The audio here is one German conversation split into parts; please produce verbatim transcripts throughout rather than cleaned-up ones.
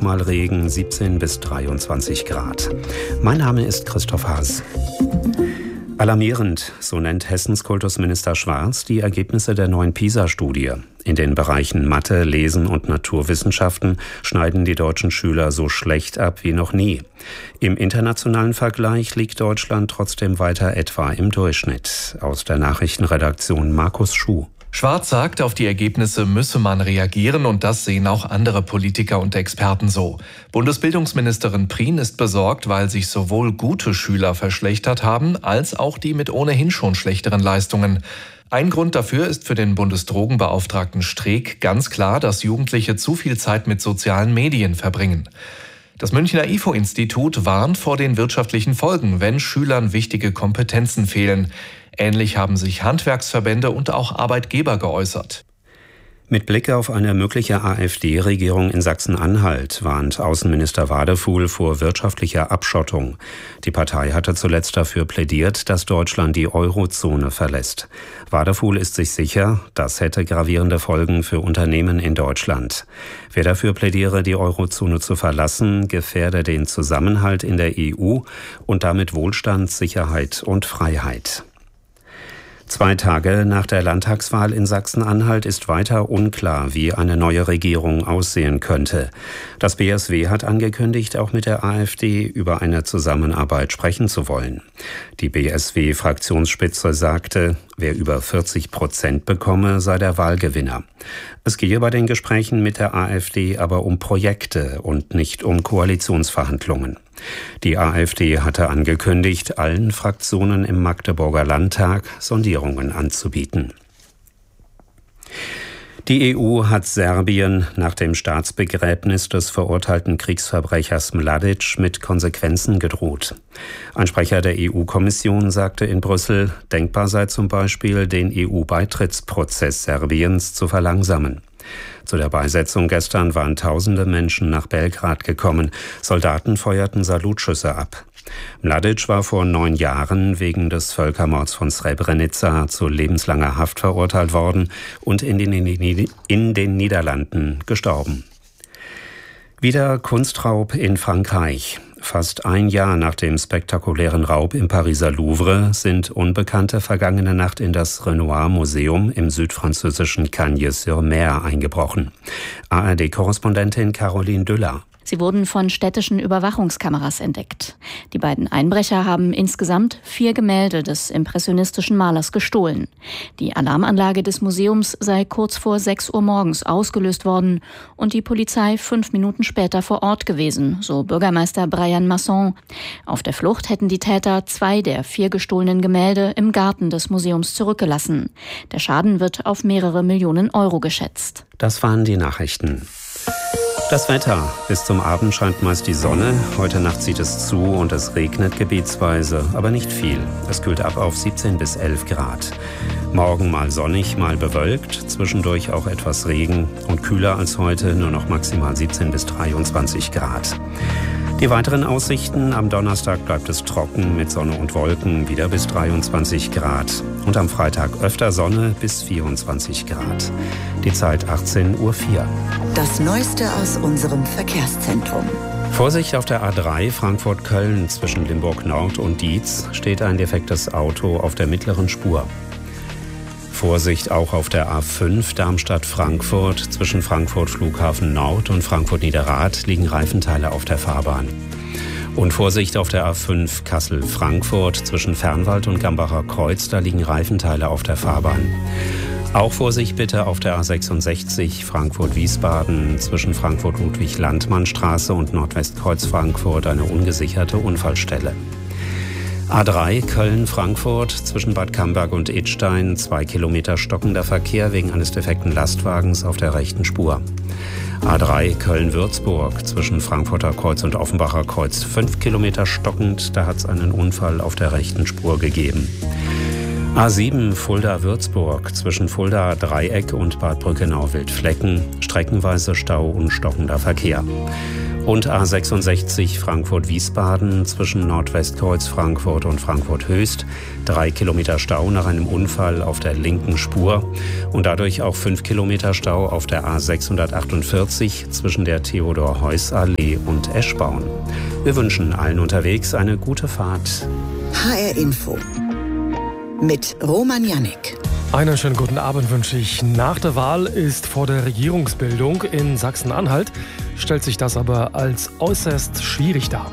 mal Regen, siebzehn bis dreiundzwanzig Grad. Mein Name ist Christoph Haas. Alarmierend, so nennt Hessens Kultusminister Schwarz die Ergebnisse der neuen PISA-Studie. In den Bereichen Mathe, Lesen und Naturwissenschaften schneiden die deutschen Schüler so schlecht ab wie noch nie. Im internationalen Vergleich liegt Deutschland trotzdem weiter etwa im Durchschnitt. Aus der Nachrichtenredaktion Markus Schuh. Schwarz sagt, auf die Ergebnisse müsse man reagieren und das sehen auch andere Politiker und Experten so. Bundesbildungsministerin Prien ist besorgt, weil sich sowohl gute Schüler verschlechtert haben, als auch die mit ohnehin schon schlechteren Leistungen. Ein Grund dafür ist für den Bundesdrogenbeauftragten Streeck ganz klar, dass Jugendliche zu viel Zeit mit sozialen Medien verbringen. Das Münchner I F O-Institut warnt vor den wirtschaftlichen Folgen, wenn Schülern wichtige Kompetenzen fehlen. Ähnlich haben sich Handwerksverbände und auch Arbeitgeber geäußert. Mit Blick auf eine mögliche AfD-Regierung in Sachsen-Anhalt warnt Außenminister Wadefuhl vor wirtschaftlicher Abschottung. Die Partei hatte zuletzt dafür plädiert, dass Deutschland die Eurozone verlässt. Wadefuhl ist sich sicher, das hätte gravierende Folgen für Unternehmen in Deutschland. Wer dafür plädiere, die Eurozone zu verlassen, gefährde den Zusammenhalt in der E U und damit Wohlstand, Sicherheit und Freiheit. Zwei Tage nach der Landtagswahl in Sachsen-Anhalt ist weiter unklar, wie eine neue Regierung aussehen könnte. Das B S W hat angekündigt, auch mit der AfD über eine Zusammenarbeit sprechen zu wollen. Die B S W-Fraktionsspitze sagte, wer über vierzig Prozent bekomme, sei der Wahlgewinner. Es gehe bei den Gesprächen mit der AfD aber um Projekte und nicht um Koalitionsverhandlungen. Die AfD hatte angekündigt, allen Fraktionen im Magdeburger Landtag Sondierungen anzubieten. Die E U hat Serbien nach dem Staatsbegräbnis des verurteilten Kriegsverbrechers Mladic mit Konsequenzen gedroht. Ein Sprecher der E U-Kommission sagte in Brüssel, denkbar sei zum Beispiel, den E U-Beitrittsprozess Serbiens zu verlangsamen. Zu der Beisetzung gestern waren tausende Menschen nach Belgrad gekommen. Soldaten feuerten Salutschüsse ab. Mladic war vor neun Jahren wegen des Völkermords von Srebrenica zu lebenslanger Haft verurteilt worden und in den, in den Niederlanden gestorben. Wieder Kunstraub in Frankreich. Fast ein Jahr nach dem spektakulären Raub im Pariser Louvre sind Unbekannte vergangene Nacht in das Renoir-Museum im südfranzösischen Cagnes-sur-Mer eingebrochen. A R D-Korrespondentin Caroline Düller. Sie wurden von städtischen Überwachungskameras entdeckt. Die beiden Einbrecher haben insgesamt vier Gemälde des impressionistischen Malers gestohlen. Die Alarmanlage des Museums sei kurz vor sechs Uhr morgens ausgelöst worden und die Polizei fünf Minuten später vor Ort gewesen, so Bürgermeister Brian Masson. Auf der Flucht hätten die Täter zwei der vier gestohlenen Gemälde im Garten des Museums zurückgelassen. Der Schaden wird auf mehrere Millionen Euro geschätzt. Das waren die Nachrichten. Das Wetter. Bis zum Abend scheint meist die Sonne. Heute Nacht zieht es zu und es regnet gebietsweise, aber nicht viel. Es kühlt ab auf siebzehn bis elf Grad. Morgen mal sonnig, mal bewölkt, zwischendurch auch etwas Regen und kühler als heute, nur noch maximal siebzehn bis dreiundzwanzig Grad. Die weiteren Aussichten: am Donnerstag bleibt es trocken mit Sonne und Wolken, wieder bis dreiundzwanzig Grad. Und am Freitag öfter Sonne bis vierundzwanzig Grad. Die Zeit achtzehn Uhr vier. Das Neueste aus unserem Verkehrszentrum. Vorsicht auf der A drei Frankfurt-Köln zwischen Limburg Nord und Dietz steht ein defektes Auto auf der mittleren Spur. Vorsicht auch auf der A fünf Darmstadt-Frankfurt. Zwischen Frankfurt Flughafen Nord und Frankfurt Niederrad liegen Reifenteile auf der Fahrbahn. Und Vorsicht auf der A fünf Kassel-Frankfurt. Zwischen Fernwald und Gambacher Kreuz, da liegen Reifenteile auf der Fahrbahn. Auch Vorsicht bitte auf der A sechsundsechzig Frankfurt-Wiesbaden. Zwischen Frankfurt-Ludwig-Landmann-Straße und Nordwestkreuz-Frankfurt eine ungesicherte Unfallstelle. A drei Köln-Frankfurt zwischen Bad Camberg und Idstein, zwei Kilometer stockender Verkehr wegen eines defekten Lastwagens auf der rechten Spur. A drei Köln-Würzburg zwischen Frankfurter Kreuz und Offenbacher Kreuz, fünf Kilometer stockend, da hat es einen Unfall auf der rechten Spur gegeben. A sieben Fulda-Würzburg zwischen Fulda-Dreieck und Bad Brückenau-Wildflecken, streckenweise Stau und stockender Verkehr. Und A sechsundsechzig Frankfurt-Wiesbaden zwischen Nordwestkreuz Frankfurt und Frankfurt-Höchst. Drei Kilometer Stau nach einem Unfall auf der linken Spur. Und dadurch auch fünf Kilometer Stau auf der A sechshundertachtundvierzig zwischen der Theodor-Heuss-Allee und Eschborn. Wir wünschen allen unterwegs eine gute Fahrt. H R Info mit Roman Jannik. Einen schönen guten Abend wünsche ich. Nach der Wahl ist vor der Regierungsbildung in Sachsen-Anhalt, stellt sich das aber als äußerst schwierig dar.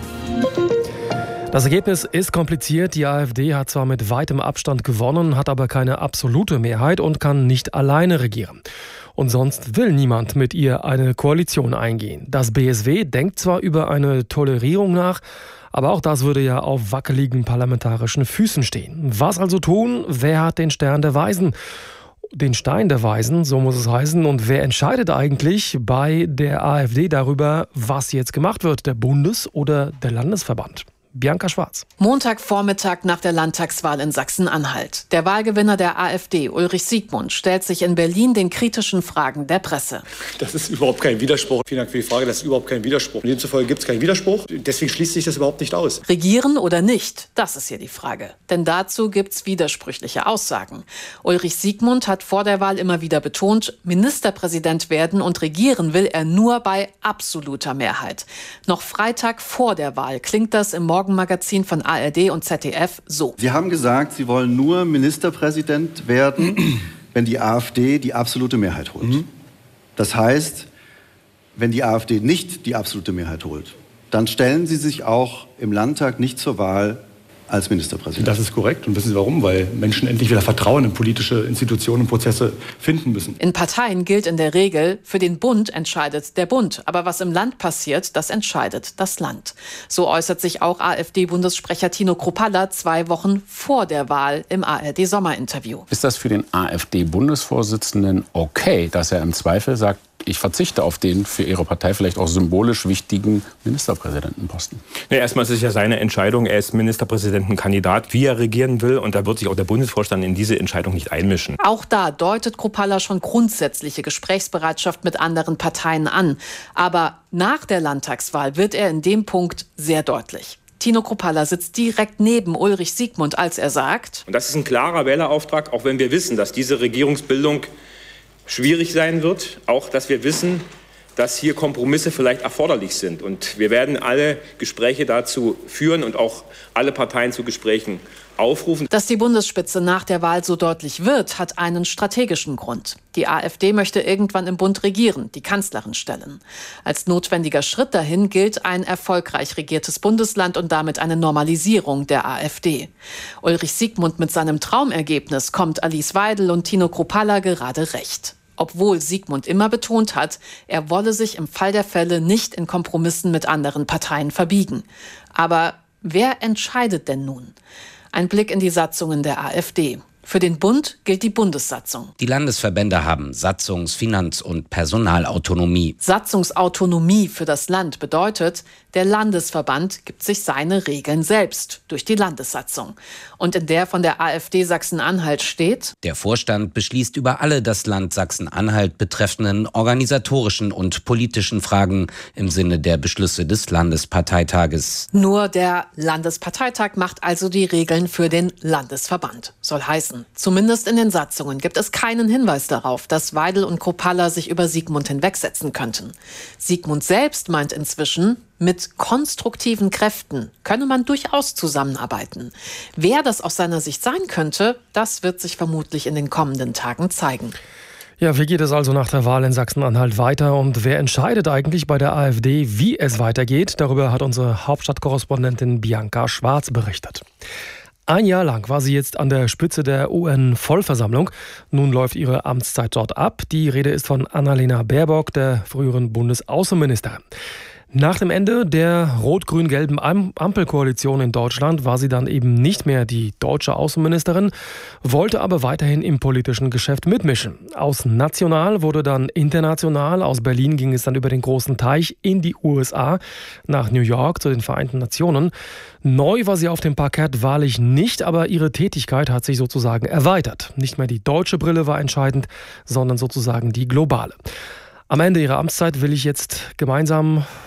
Das Ergebnis ist kompliziert. Die AfD hat zwar mit weitem Abstand gewonnen, hat aber keine absolute Mehrheit und kann nicht alleine regieren. Und sonst will niemand mit ihr eine Koalition eingehen. Das B S W denkt zwar über eine Tolerierung nach, aber auch das würde ja auf wackeligen parlamentarischen Füßen stehen. Was also tun? Wer hat den Stern der Weisen? Den Stein der Weisen, so muss es heißen. Und wer entscheidet eigentlich bei der AfD darüber, was jetzt gemacht wird? Der Bundes- oder der Landesverband? Bianca Schwarz. Montagvormittag nach der Landtagswahl in Sachsen-Anhalt. Der Wahlgewinner der AfD, Ulrich Siegmund, stellt sich in Berlin den kritischen Fragen der Presse. Das ist überhaupt kein Widerspruch. Vielen Dank für die Frage. Das ist überhaupt kein Widerspruch. Demzufolge gibt es keinen Widerspruch. Deswegen schließt sich das überhaupt nicht aus. Regieren oder nicht? Das ist hier die Frage. Denn dazu gibt es widersprüchliche Aussagen. Ulrich Siegmund hat vor der Wahl immer wieder betont, Ministerpräsident werden und regieren will er nur bei absoluter Mehrheit. Noch Freitag vor der Wahl klingt das im Morgen Magazin von A R D und Z D F so. Sie haben gesagt, Sie wollen nur Ministerpräsident werden, wenn die AfD die absolute Mehrheit holt. Mhm. Das heißt, wenn die AfD nicht die absolute Mehrheit holt, dann stellen Sie sich auch im Landtag nicht zur Wahl als Ministerpräsident. Das ist korrekt. Und wissen Sie warum? Weil Menschen endlich wieder Vertrauen in politische Institutionen und Prozesse finden müssen. In Parteien gilt in der Regel, für den Bund entscheidet der Bund. Aber was im Land passiert, das entscheidet das Land. So äußert sich auch AfD-Bundessprecher Tino Kruppalla zwei Wochen vor der Wahl im A R D-Sommerinterview. Ist das für den AfD-Bundesvorsitzenden okay, dass er im Zweifel sagt, ich verzichte auf den für Ihre Partei vielleicht auch symbolisch wichtigen Ministerpräsidentenposten? Ja, erstmal ist es ja seine Entscheidung. Er ist Ministerpräsidentenkandidat, wie er regieren will. Und da wird sich auch der Bundesvorstand in diese Entscheidung nicht einmischen. Auch da deutet Kruppalla schon grundsätzliche Gesprächsbereitschaft mit anderen Parteien an. Aber nach der Landtagswahl wird er in dem Punkt sehr deutlich. Tino Kruppalla sitzt direkt neben Ulrich Siegmund, als er sagt: Und das ist ein klarer Wählerauftrag, auch wenn wir wissen, dass diese Regierungsbildung schwierig sein wird, auch dass wir wissen, dass hier Kompromisse vielleicht erforderlich sind. Und wir werden alle Gespräche dazu führen und auch alle Parteien zu Gesprächen aufrufen. Dass die Bundesspitze nach der Wahl so deutlich wird, hat einen strategischen Grund. Die AfD möchte irgendwann im Bund regieren, die Kanzlerin stellen. Als notwendiger Schritt dahin gilt ein erfolgreich regiertes Bundesland und damit eine Normalisierung der AfD. Ulrich Siegmund mit seinem Traumergebnis kommt Alice Weidel und Tino Kruppalla gerade recht. Obwohl Siegmund immer betont hat, er wolle sich im Fall der Fälle nicht in Kompromissen mit anderen Parteien verbiegen. Aber wer entscheidet denn nun? Ein Blick in die Satzungen der AfD. Für den Bund gilt die Bundessatzung. Die Landesverbände haben Satzungs-, Finanz- und Personalautonomie. Satzungsautonomie für das Land bedeutet, der Landesverband gibt sich seine Regeln selbst durch die Landessatzung. Und in der von der AfD Sachsen-Anhalt steht: Der Vorstand beschließt über alle das Land Sachsen-Anhalt betreffenden organisatorischen und politischen Fragen im Sinne der Beschlüsse des Landesparteitages. Nur der Landesparteitag macht also die Regeln für den Landesverband. Soll heißen, zumindest in den Satzungen gibt es keinen Hinweis darauf, dass Weidel und Kruppalla sich über Siegmund hinwegsetzen könnten. Siegmund selbst meint inzwischen, mit konstruktiven Kräften könne man durchaus zusammenarbeiten. Wer das aus seiner Sicht sein könnte, das wird sich vermutlich in den kommenden Tagen zeigen. Ja, wie geht es also nach der Wahl in Sachsen-Anhalt weiter und wer entscheidet eigentlich bei der AfD, wie es weitergeht? Darüber hat unsere Hauptstadtkorrespondentin Bianca Schwarz berichtet. Ein Jahr lang war sie jetzt an der Spitze der U N-Vollversammlung. Nun läuft ihre Amtszeit dort ab. Die Rede ist von Annalena Baerbock, der früheren Bundesaußenministerin. Nach dem Ende der rot-grün-gelben Ampelkoalition in Deutschland war sie dann eben nicht mehr die deutsche Außenministerin, wollte aber weiterhin im politischen Geschäft mitmischen. Aus national wurde dann international. Aus Berlin ging es dann über den großen Teich in die U S A, nach New York zu den Vereinten Nationen. Neu war sie auf dem Parkett wahrlich nicht, aber ihre Tätigkeit hat sich sozusagen erweitert. Nicht mehr die deutsche Brille war entscheidend, sondern sozusagen die globale. Am Ende ihrer Amtszeit will ich jetzt gemeinsam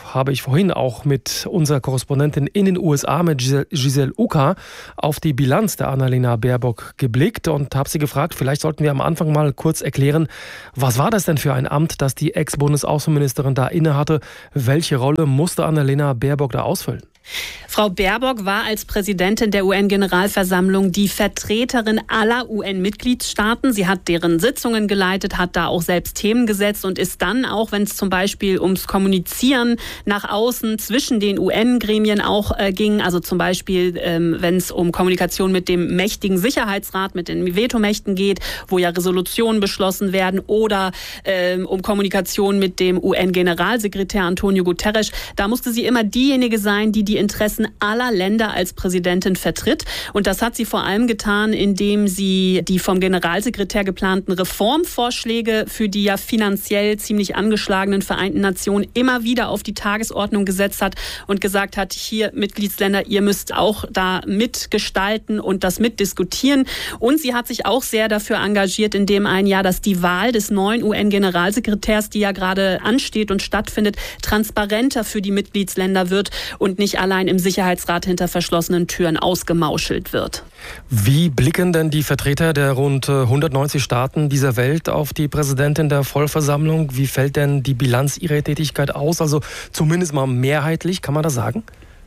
habe ich vorhin auch mit unserer Korrespondentin in den U S A, mit Giselle Uka, auf die Bilanz der Annalena Baerbock geblickt und habe sie gefragt, vielleicht sollten wir am Anfang mal kurz erklären, was war das denn für ein Amt, das die Ex-Bundesaußenministerin da innehatte? Welche Rolle musste Annalena Baerbock da ausfüllen? Frau Baerbock war als Präsidentin der U N-Generalversammlung die Vertreterin aller U N-Mitgliedstaaten. Sie hat deren Sitzungen geleitet, hat da auch selbst Themen gesetzt und ist dann auch, wenn es zum Beispiel ums Kommunizieren nach außen zwischen den U N-Gremien auch äh, ging, also zum Beispiel, ähm, wenn es um Kommunikation mit dem mächtigen Sicherheitsrat, mit den Vetomächten geht, wo ja Resolutionen beschlossen werden, oder ähm, um Kommunikation mit dem U N-Generalsekretär Antonio Guterres, da musste sie immer diejenige sein, die die Interessen aller Länder als Präsidentin vertritt. Und das hat sie vor allem getan, indem sie die vom Generalsekretär geplanten Reformvorschläge für die ja finanziell ziemlich angeschlagenen Vereinten Nationen immer wieder auf die Tagesordnung gesetzt hat und gesagt hat, hier Mitgliedsländer, ihr müsst auch da mitgestalten und das mitdiskutieren. Und sie hat sich auch sehr dafür engagiert, in dem ein Jahr, dass die Wahl des neuen U N-Generalsekretärs, die ja gerade ansteht und stattfindet, transparenter für die Mitgliedsländer wird und nicht allein im Sicherheitsrat hinter verschlossenen Türen ausgemauschelt wird. Wie blicken denn die Vertreter der rund hundertneunzig Staaten dieser Welt auf die Präsidentin der Vollversammlung? Wie fällt denn die Bilanz ihrer Tätigkeit aus? Also zumindest mal mehrheitlich, kann man das sagen?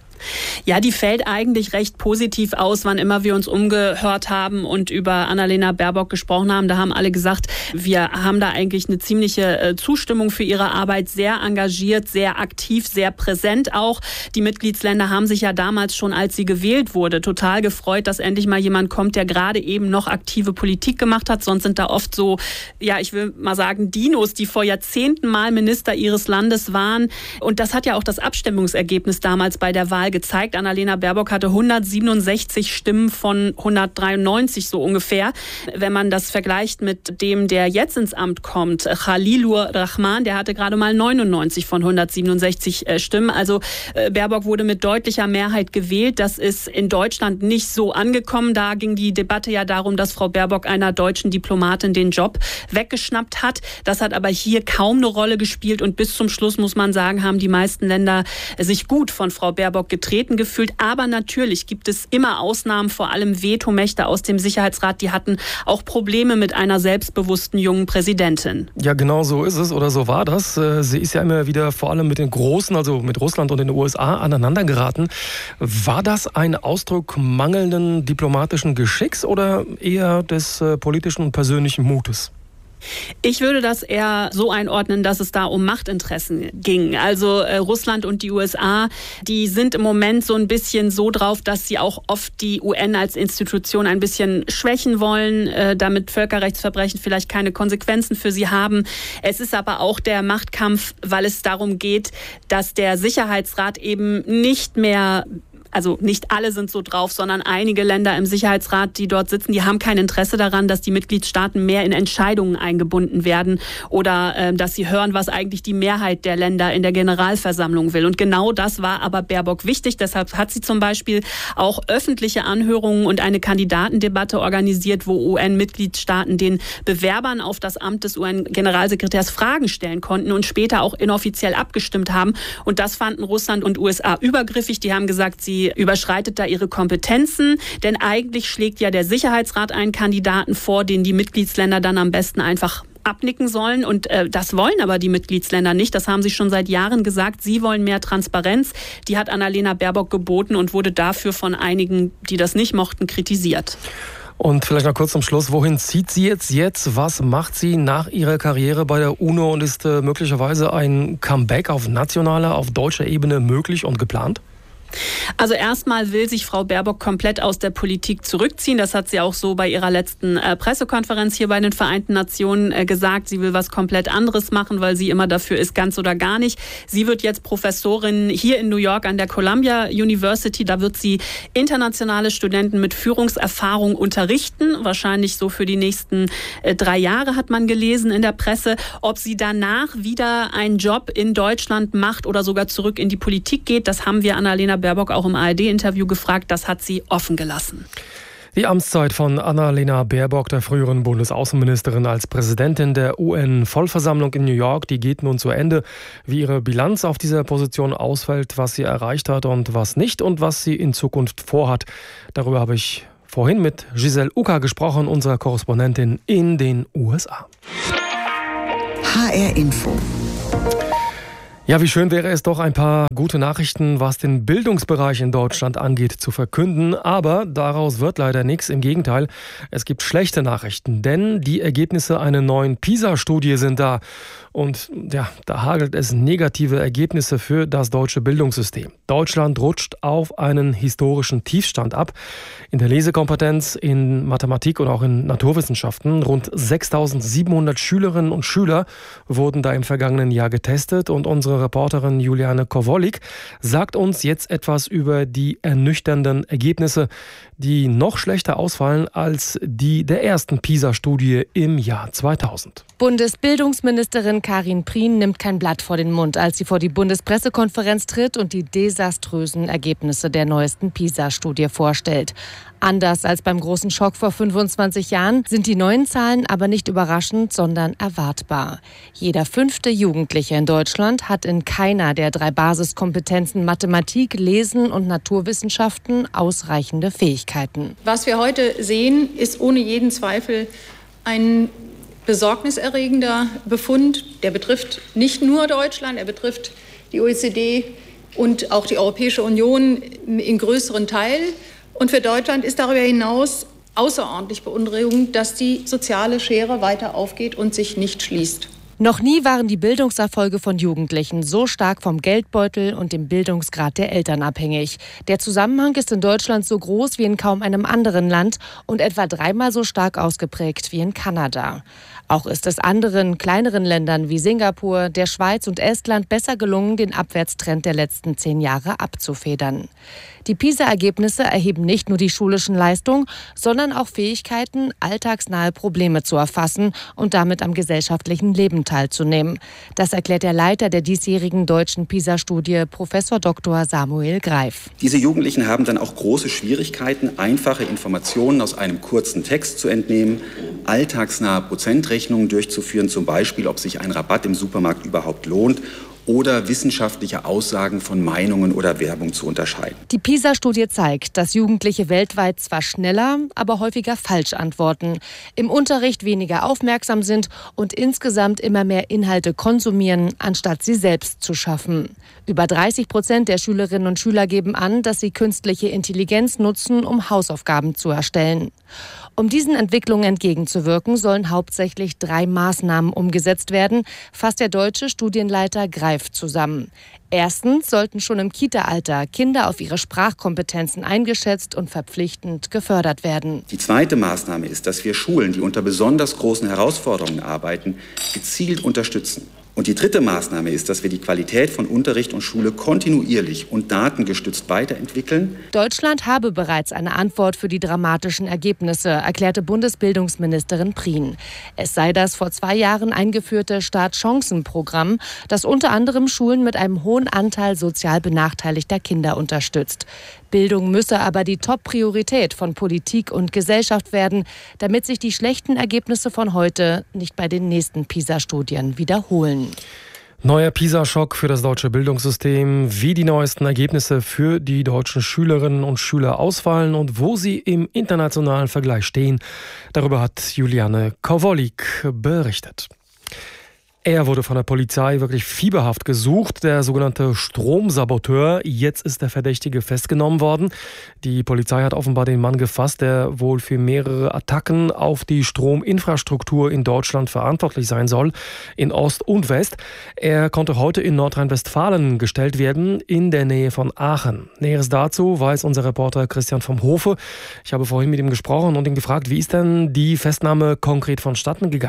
Ja, die fällt eigentlich recht positiv aus, wann immer wir uns umgehört haben und über Annalena Baerbock gesprochen haben. Da haben alle gesagt, wir haben da eigentlich eine ziemliche Zustimmung für ihre Arbeit, sehr engagiert, sehr aktiv, sehr präsent auch. Die Mitgliedsländer haben sich ja damals schon, als sie gewählt wurde, total gefreut, dass endlich mal jemand kommt, der gerade eben noch aktive Politik gemacht hat. Sonst sind da oft so, ja, ich will mal sagen, Dinos, die vor Jahrzehnten mal Minister ihres Landes waren. Und das hat ja auch das Abstimmungsergebnis damals bei der Wahl gezeigt. Annalena Baerbock hatte hundertsiebenundsechzig Stimmen von hundertdreiundneunzig so ungefähr. Wenn man das vergleicht mit dem, der jetzt ins Amt kommt, Khalilur Rahman, der hatte gerade mal neunundneunzig von hundertsiebenundsechzig Stimmen. Also Baerbock wurde mit deutlicher Mehrheit gewählt. Das ist in Deutschland nicht so angekommen. Da ging die Debatte ja darum, dass Frau Baerbock einer deutschen Diplomatin den Job weggeschnappt hat. Das hat aber hier kaum eine Rolle gespielt und bis zum Schluss, muss man sagen, haben die meisten Länder sich gut von Frau Baerbock getreten gefühlt. Aber natürlich gibt es immer Ausnahmen, vor allem Vetomächte aus dem Sicherheitsrat. Die hatten auch Probleme mit einer selbstbewussten jungen Präsidentin. Ja, genau so ist es oder so war das. Sie ist ja immer wieder vor allem mit den Großen, also mit Russland und den U S A, aneinander geraten. War das ein Ausdruck mangelnden diplomatischen Geschicks oder eher des äh, politischen und persönlichen Mutes? Ich würde das eher so einordnen, dass es da um Machtinteressen ging. Also äh, Russland und die U S A, die sind im Moment so ein bisschen so drauf, dass sie auch oft die U N als Institution ein bisschen schwächen wollen, äh, damit Völkerrechtsverbrechen vielleicht keine Konsequenzen für sie haben. Es ist aber auch der Machtkampf, weil es darum geht, dass der Sicherheitsrat eben nicht mehr... Also nicht alle sind so drauf, sondern einige Länder im Sicherheitsrat, die dort sitzen, die haben kein Interesse daran, dass die Mitgliedstaaten mehr in Entscheidungen eingebunden werden oder äh, dass sie hören, was eigentlich die Mehrheit der Länder in der Generalversammlung will. Und genau das war aber Baerbock wichtig. Deshalb hat sie zum Beispiel auch öffentliche Anhörungen und eine Kandidatendebatte organisiert, wo U N-Mitgliedstaaten den Bewerbern auf das Amt des U N-Generalsekretärs Fragen stellen konnten und später auch inoffiziell abgestimmt haben. Und das fanden Russland und U S A übergriffig. Die haben gesagt, sie überschreitet da ihre Kompetenzen, denn eigentlich schlägt ja der Sicherheitsrat einen Kandidaten vor, den die Mitgliedsländer dann am besten einfach abnicken sollen. Und äh, das wollen aber die Mitgliedsländer nicht. Das haben sie schon seit Jahren gesagt. Sie wollen mehr Transparenz. Die hat Annalena Baerbock geboten und wurde dafür von einigen, die das nicht mochten, kritisiert. Und vielleicht noch kurz zum Schluss, wohin zieht sie jetzt jetzt? Was macht sie nach ihrer Karriere bei der UNO und ist äh, möglicherweise ein Comeback auf nationaler, auf deutscher Ebene möglich und geplant? Also erstmal will sich Frau Baerbock komplett aus der Politik zurückziehen. Das hat sie auch so bei ihrer letzten äh, Pressekonferenz hier bei den Vereinten Nationen äh, gesagt. Sie will was komplett anderes machen, weil sie immer dafür ist, ganz oder gar nicht. Sie wird jetzt Professorin hier in New York an der Columbia University. Da wird sie internationale Studenten mit Führungserfahrung unterrichten. Wahrscheinlich so für die nächsten äh, drei Jahre, hat man gelesen in der Presse. Ob sie danach wieder einen Job in Deutschland macht oder sogar zurück in die Politik geht, das haben wir Annalena Baerbock auch im A R D-Interview gefragt. Das hat sie offen gelassen. Die Amtszeit von Annalena Baerbock, der früheren Bundesaußenministerin als Präsidentin der U N-Vollversammlung in New York, die geht nun zu Ende. Wie ihre Bilanz auf dieser Position ausfällt, was sie erreicht hat und was nicht und was sie in Zukunft vorhat, darüber habe ich vorhin mit Giselle Uka gesprochen, unserer Korrespondentin in den U S A. H R Info. Ja, wie schön wäre es doch, ein paar gute Nachrichten, was den Bildungsbereich in Deutschland angeht, zu verkünden. Aber daraus wird leider nichts. Im Gegenteil, es gibt schlechte Nachrichten. Denn die Ergebnisse einer neuen PISA-Studie sind da. Und ja, da hagelt es negative Ergebnisse für das deutsche Bildungssystem. Deutschland rutscht auf einen historischen Tiefstand ab. In der Lesekompetenz, in Mathematik und auch in Naturwissenschaften. Rund sechstausendsiebenhundert Schülerinnen und Schüler wurden da im vergangenen Jahr getestet. Und unsere Reporterin Juliane Kowolik sagt uns jetzt etwas über die ernüchternden Ergebnisse, die noch schlechter ausfallen als die der ersten PISA-Studie im Jahr zweitausend. Bundesbildungsministerin Karin Prien nimmt kein Blatt vor den Mund, als sie vor die Bundespressekonferenz tritt und die desaströsen Ergebnisse der neuesten PISA-Studie vorstellt. Anders als beim großen Schock vor fünfundzwanzig Jahren sind die neuen Zahlen aber nicht überraschend, sondern erwartbar. Jeder fünfte Jugendliche in Deutschland hat in keiner der drei Basiskompetenzen Mathematik, Lesen und Naturwissenschaften ausreichende Fähigkeiten. Was wir heute sehen, ist ohne jeden Zweifel ein besorgniserregender Befund. Der betrifft nicht nur Deutschland, er betrifft die O E C D und auch die Europäische Union in größeren Teilen. Und für Deutschland ist darüber hinaus außerordentlich beunruhigend, dass die soziale Schere weiter aufgeht und sich nicht schließt. Noch nie waren die Bildungserfolge von Jugendlichen so stark vom Geldbeutel und dem Bildungsgrad der Eltern abhängig. Der Zusammenhang ist in Deutschland so groß wie in kaum einem anderen Land und etwa dreimal so stark ausgeprägt wie in Kanada. Auch ist es anderen, kleineren Ländern wie Singapur, der Schweiz und Estland besser gelungen, den Abwärtstrend der letzten zehn Jahre abzufedern. Die PISA-Ergebnisse erheben nicht nur die schulischen Leistungen, sondern auch Fähigkeiten, alltagsnahe Probleme zu erfassen und damit am gesellschaftlichen Leben teilzunehmen. Das erklärt der Leiter der diesjährigen deutschen PISA-Studie, Professor Doktor Samuel Greif. Diese Jugendlichen haben dann auch große Schwierigkeiten, einfache Informationen aus einem kurzen Text zu entnehmen, alltagsnahe Prozentrechnungen durchzuführen, zum Beispiel, ob sich ein Rabatt im Supermarkt überhaupt lohnt, oder wissenschaftliche Aussagen von Meinungen oder Werbung zu unterscheiden. Die PISA-Studie zeigt, dass Jugendliche weltweit zwar schneller, aber häufiger falsch antworten, im Unterricht weniger aufmerksam sind und insgesamt immer mehr Inhalte konsumieren, anstatt sie selbst zu schaffen. Über dreißig Prozent der Schülerinnen und Schüler geben an, dass sie künstliche Intelligenz nutzen, um Hausaufgaben zu erstellen. Um diesen Entwicklungen entgegenzuwirken, sollen hauptsächlich drei Maßnahmen umgesetzt werden, fasst der deutsche Studienleiter Greif zusammen. Erstens sollten schon im Kita-Alter Kinder auf ihre Sprachkompetenzen eingeschätzt und verpflichtend gefördert werden. Die zweite Maßnahme ist, dass wir Schulen, die unter besonders großen Herausforderungen arbeiten, gezielt unterstützen. Und die dritte Maßnahme ist, dass wir die Qualität von Unterricht und Schule kontinuierlich und datengestützt weiterentwickeln. Deutschland habe bereits eine Antwort für die dramatischen Ergebnisse, erklärte Bundesbildungsministerin Prien. Es sei das vor zwei Jahren eingeführte Start-Chancen-Programm, das unter anderem Schulen mit einem hohen Anteil sozial benachteiligter Kinder unterstützt. Bildung müsse aber die Top-Priorität von Politik und Gesellschaft werden, damit sich die schlechten Ergebnisse von heute nicht bei den nächsten PISA-Studien wiederholen. Neuer PISA-Schock für das deutsche Bildungssystem, wie die neuesten Ergebnisse für die deutschen Schülerinnen und Schüler ausfallen und wo sie im internationalen Vergleich stehen. Darüber hat Juliane Kowolik berichtet. Er wurde von der Polizei wirklich fieberhaft gesucht, der sogenannte Stromsaboteur. Jetzt ist der Verdächtige festgenommen worden. Die Polizei hat offenbar den Mann gefasst, der wohl für mehrere Attacken auf die Strominfrastruktur in Deutschland verantwortlich sein soll, in Ost und West. Er konnte heute in Nordrhein-Westfalen gestellt werden, in der Nähe von Aachen. Näheres dazu weiß unser Reporter Christian vom Hofe. Ich habe vorhin mit ihm gesprochen und ihn gefragt, wie ist denn die Festnahme konkret vonstatten gegangen?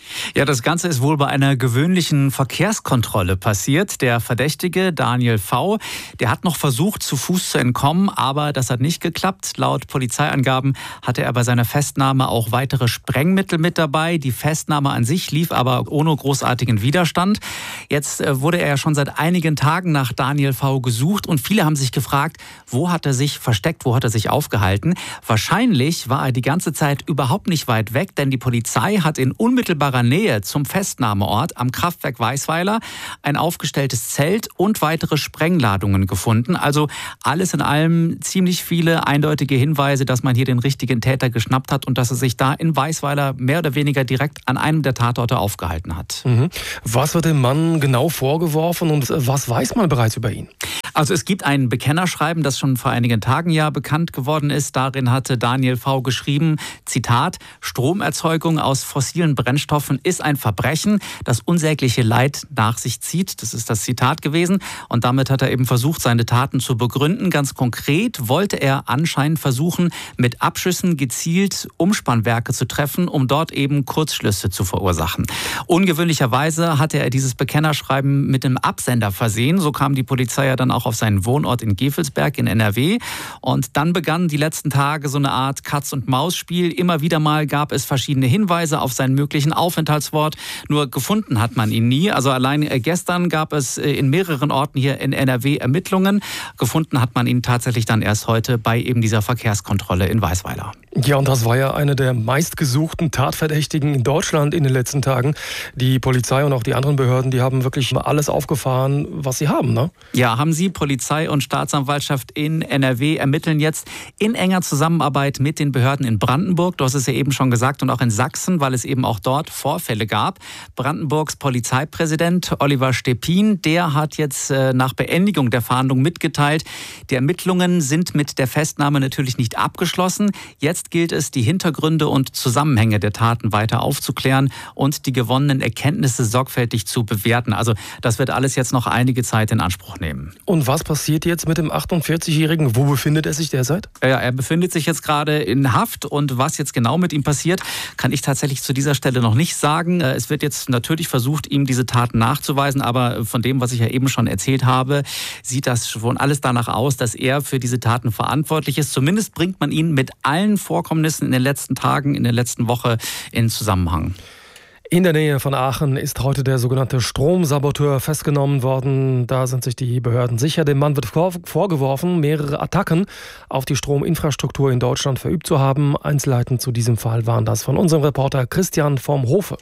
Ja, das Ganze ist wohl bei einer gewöhnlichen Verkehrskontrolle passiert. Der Verdächtige Daniel V., der hat noch versucht, zu Fuß zu entkommen, aber das hat nicht geklappt. Laut Polizeiangaben hatte er bei seiner Festnahme auch weitere Sprengmittel mit dabei. Die Festnahme an sich lief aber ohne großartigen Widerstand. Jetzt wurde er ja schon seit einigen Tagen nach Daniel V. gesucht und viele haben sich gefragt, wo hat er sich versteckt, wo hat er sich aufgehalten? Wahrscheinlich war er die ganze Zeit überhaupt nicht weit weg, denn die Polizei hat in unmittelbarer Nähe zum Festnahmeort am Kraftwerk Weisweiler ein aufgestelltes Zelt und weitere Sprengladungen gefunden. Also alles in allem ziemlich viele eindeutige Hinweise, dass man hier den richtigen Täter geschnappt hat und dass er sich da in Weisweiler mehr oder weniger direkt an einem der Tatorte aufgehalten hat. Mhm. Was wird dem Mann genau vorgeworfen und was weiß man bereits über ihn? Also es gibt ein Bekennerschreiben, das schon vor einigen Tagen ja bekannt geworden ist. Darin hatte Daniel V. geschrieben, Zitat, Stromerzeugung aus fossilen Brennstoffen ist ein Verbrechen, das unsägliche Leid nach sich zieht. Das ist das Zitat gewesen. Und damit hat er eben versucht, seine Taten zu begründen. Ganz konkret wollte er anscheinend versuchen, mit Abschüssen gezielt Umspannwerke zu treffen, um dort eben Kurzschlüsse zu verursachen. Ungewöhnlicherweise hatte er dieses Bekennerschreiben mit einem Absender versehen. So kam die Polizei ja dann auch auf seinen Wohnort in Gevelsberg in N R W. Und dann begannen die letzten Tage so eine Art Katz-und-Maus-Spiel. Immer wieder mal gab es verschiedene Hinweise auf seinen möglichen Aufenthaltsort. Nur gefunden hat man ihn nie. Also allein gestern gab es in mehreren Orten hier in N R W Ermittlungen. Gefunden hat man ihn tatsächlich dann erst heute bei eben dieser Verkehrskontrolle in Weisweiler. Ja, und das war ja eine der meistgesuchten Tatverdächtigen in Deutschland in den letzten Tagen. Die Polizei und auch die anderen Behörden, die haben wirklich alles aufgefahren, was sie haben, ne? Ja, haben sie. Polizei und Staatsanwaltschaft in N R W ermitteln jetzt in enger Zusammenarbeit mit den Behörden in Brandenburg. Du hast es ja eben schon gesagt, und auch in Sachsen, weil es eben auch dort Vorfälle gab. Brandenburgs Polizeipräsident Oliver Stepin, der hat jetzt äh, nach Beendigung der Fahndung mitgeteilt, die Ermittlungen sind mit der Festnahme natürlich nicht abgeschlossen. Jetzt gilt es, die Hintergründe und Zusammenhänge der Taten weiter aufzuklären und die gewonnenen Erkenntnisse sorgfältig zu bewerten. Also das wird alles jetzt noch einige Zeit in Anspruch nehmen. Und was passiert jetzt mit dem achtundvierzigjährigen? Wo befindet er sich derzeit? Ja, er befindet sich jetzt gerade in Haft und was jetzt genau mit ihm passiert, kann ich tatsächlich zu dieser Stelle noch nicht sagen. Es wird jetzt natürlich versucht, ihm diese Taten nachzuweisen, aber von dem, was ich ja eben schon erzählt habe, sieht das schon alles danach aus, dass er für diese Taten verantwortlich ist. Zumindest bringt man ihn mit allen Vorkommnissen in den letzten Tagen, in der letzten Woche in Zusammenhang. In der Nähe von Aachen ist heute der sogenannte Stromsaboteur festgenommen worden. Da sind sich die Behörden sicher. Dem Mann wird vorgeworfen, mehrere Attacken auf die Strominfrastruktur in Deutschland verübt zu haben. Einzelheiten zu diesem Fall waren das von unserem Reporter Christian vom Hofe.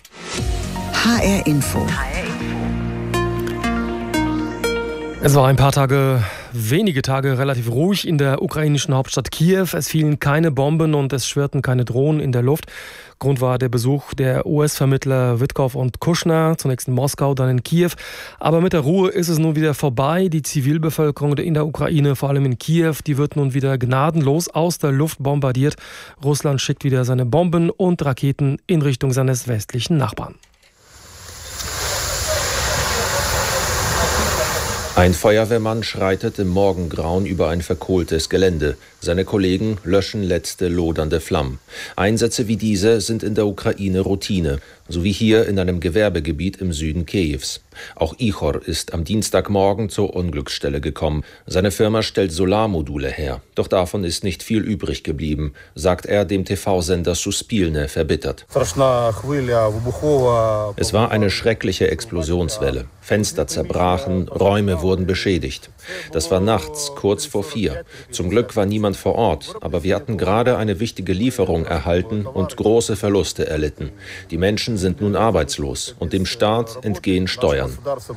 H R Info. Es war ein paar Tage, wenige Tage relativ ruhig in der ukrainischen Hauptstadt Kiew. Es fielen keine Bomben und es schwirrten keine Drohnen in der Luft. Grund war der Besuch der U S-Vermittler Witkow und Kushner, zunächst in Moskau, dann in Kiew. Aber mit der Ruhe ist es nun wieder vorbei. Die Zivilbevölkerung in der Ukraine, vor allem in Kiew, die wird nun wieder gnadenlos aus der Luft bombardiert. Russland schickt wieder seine Bomben und Raketen in Richtung seines westlichen Nachbarn. Ein Feuerwehrmann schreitet im Morgengrauen über ein verkohltes Gelände. Seine Kollegen löschen letzte lodernde Flammen. Einsätze wie diese sind in der Ukraine Routine, so wie hier in einem Gewerbegebiet im Süden Kiews. Auch Ihor ist am Dienstagmorgen zur Unglücksstelle gekommen. Seine Firma stellt Solarmodule her. Doch davon ist nicht viel übrig geblieben, sagt er dem T V-Sender Suspilne verbittert. Es war eine schreckliche Explosionswelle. Fenster zerbrachen, Räume wurden beschädigt. Das war nachts, kurz vor vier. Zum Glück war niemand vor Ort, aber wir hatten gerade eine wichtige Lieferung erhalten und große Verluste erlitten. Die Menschen sind nun arbeitslos und dem Staat entgehen Steuern.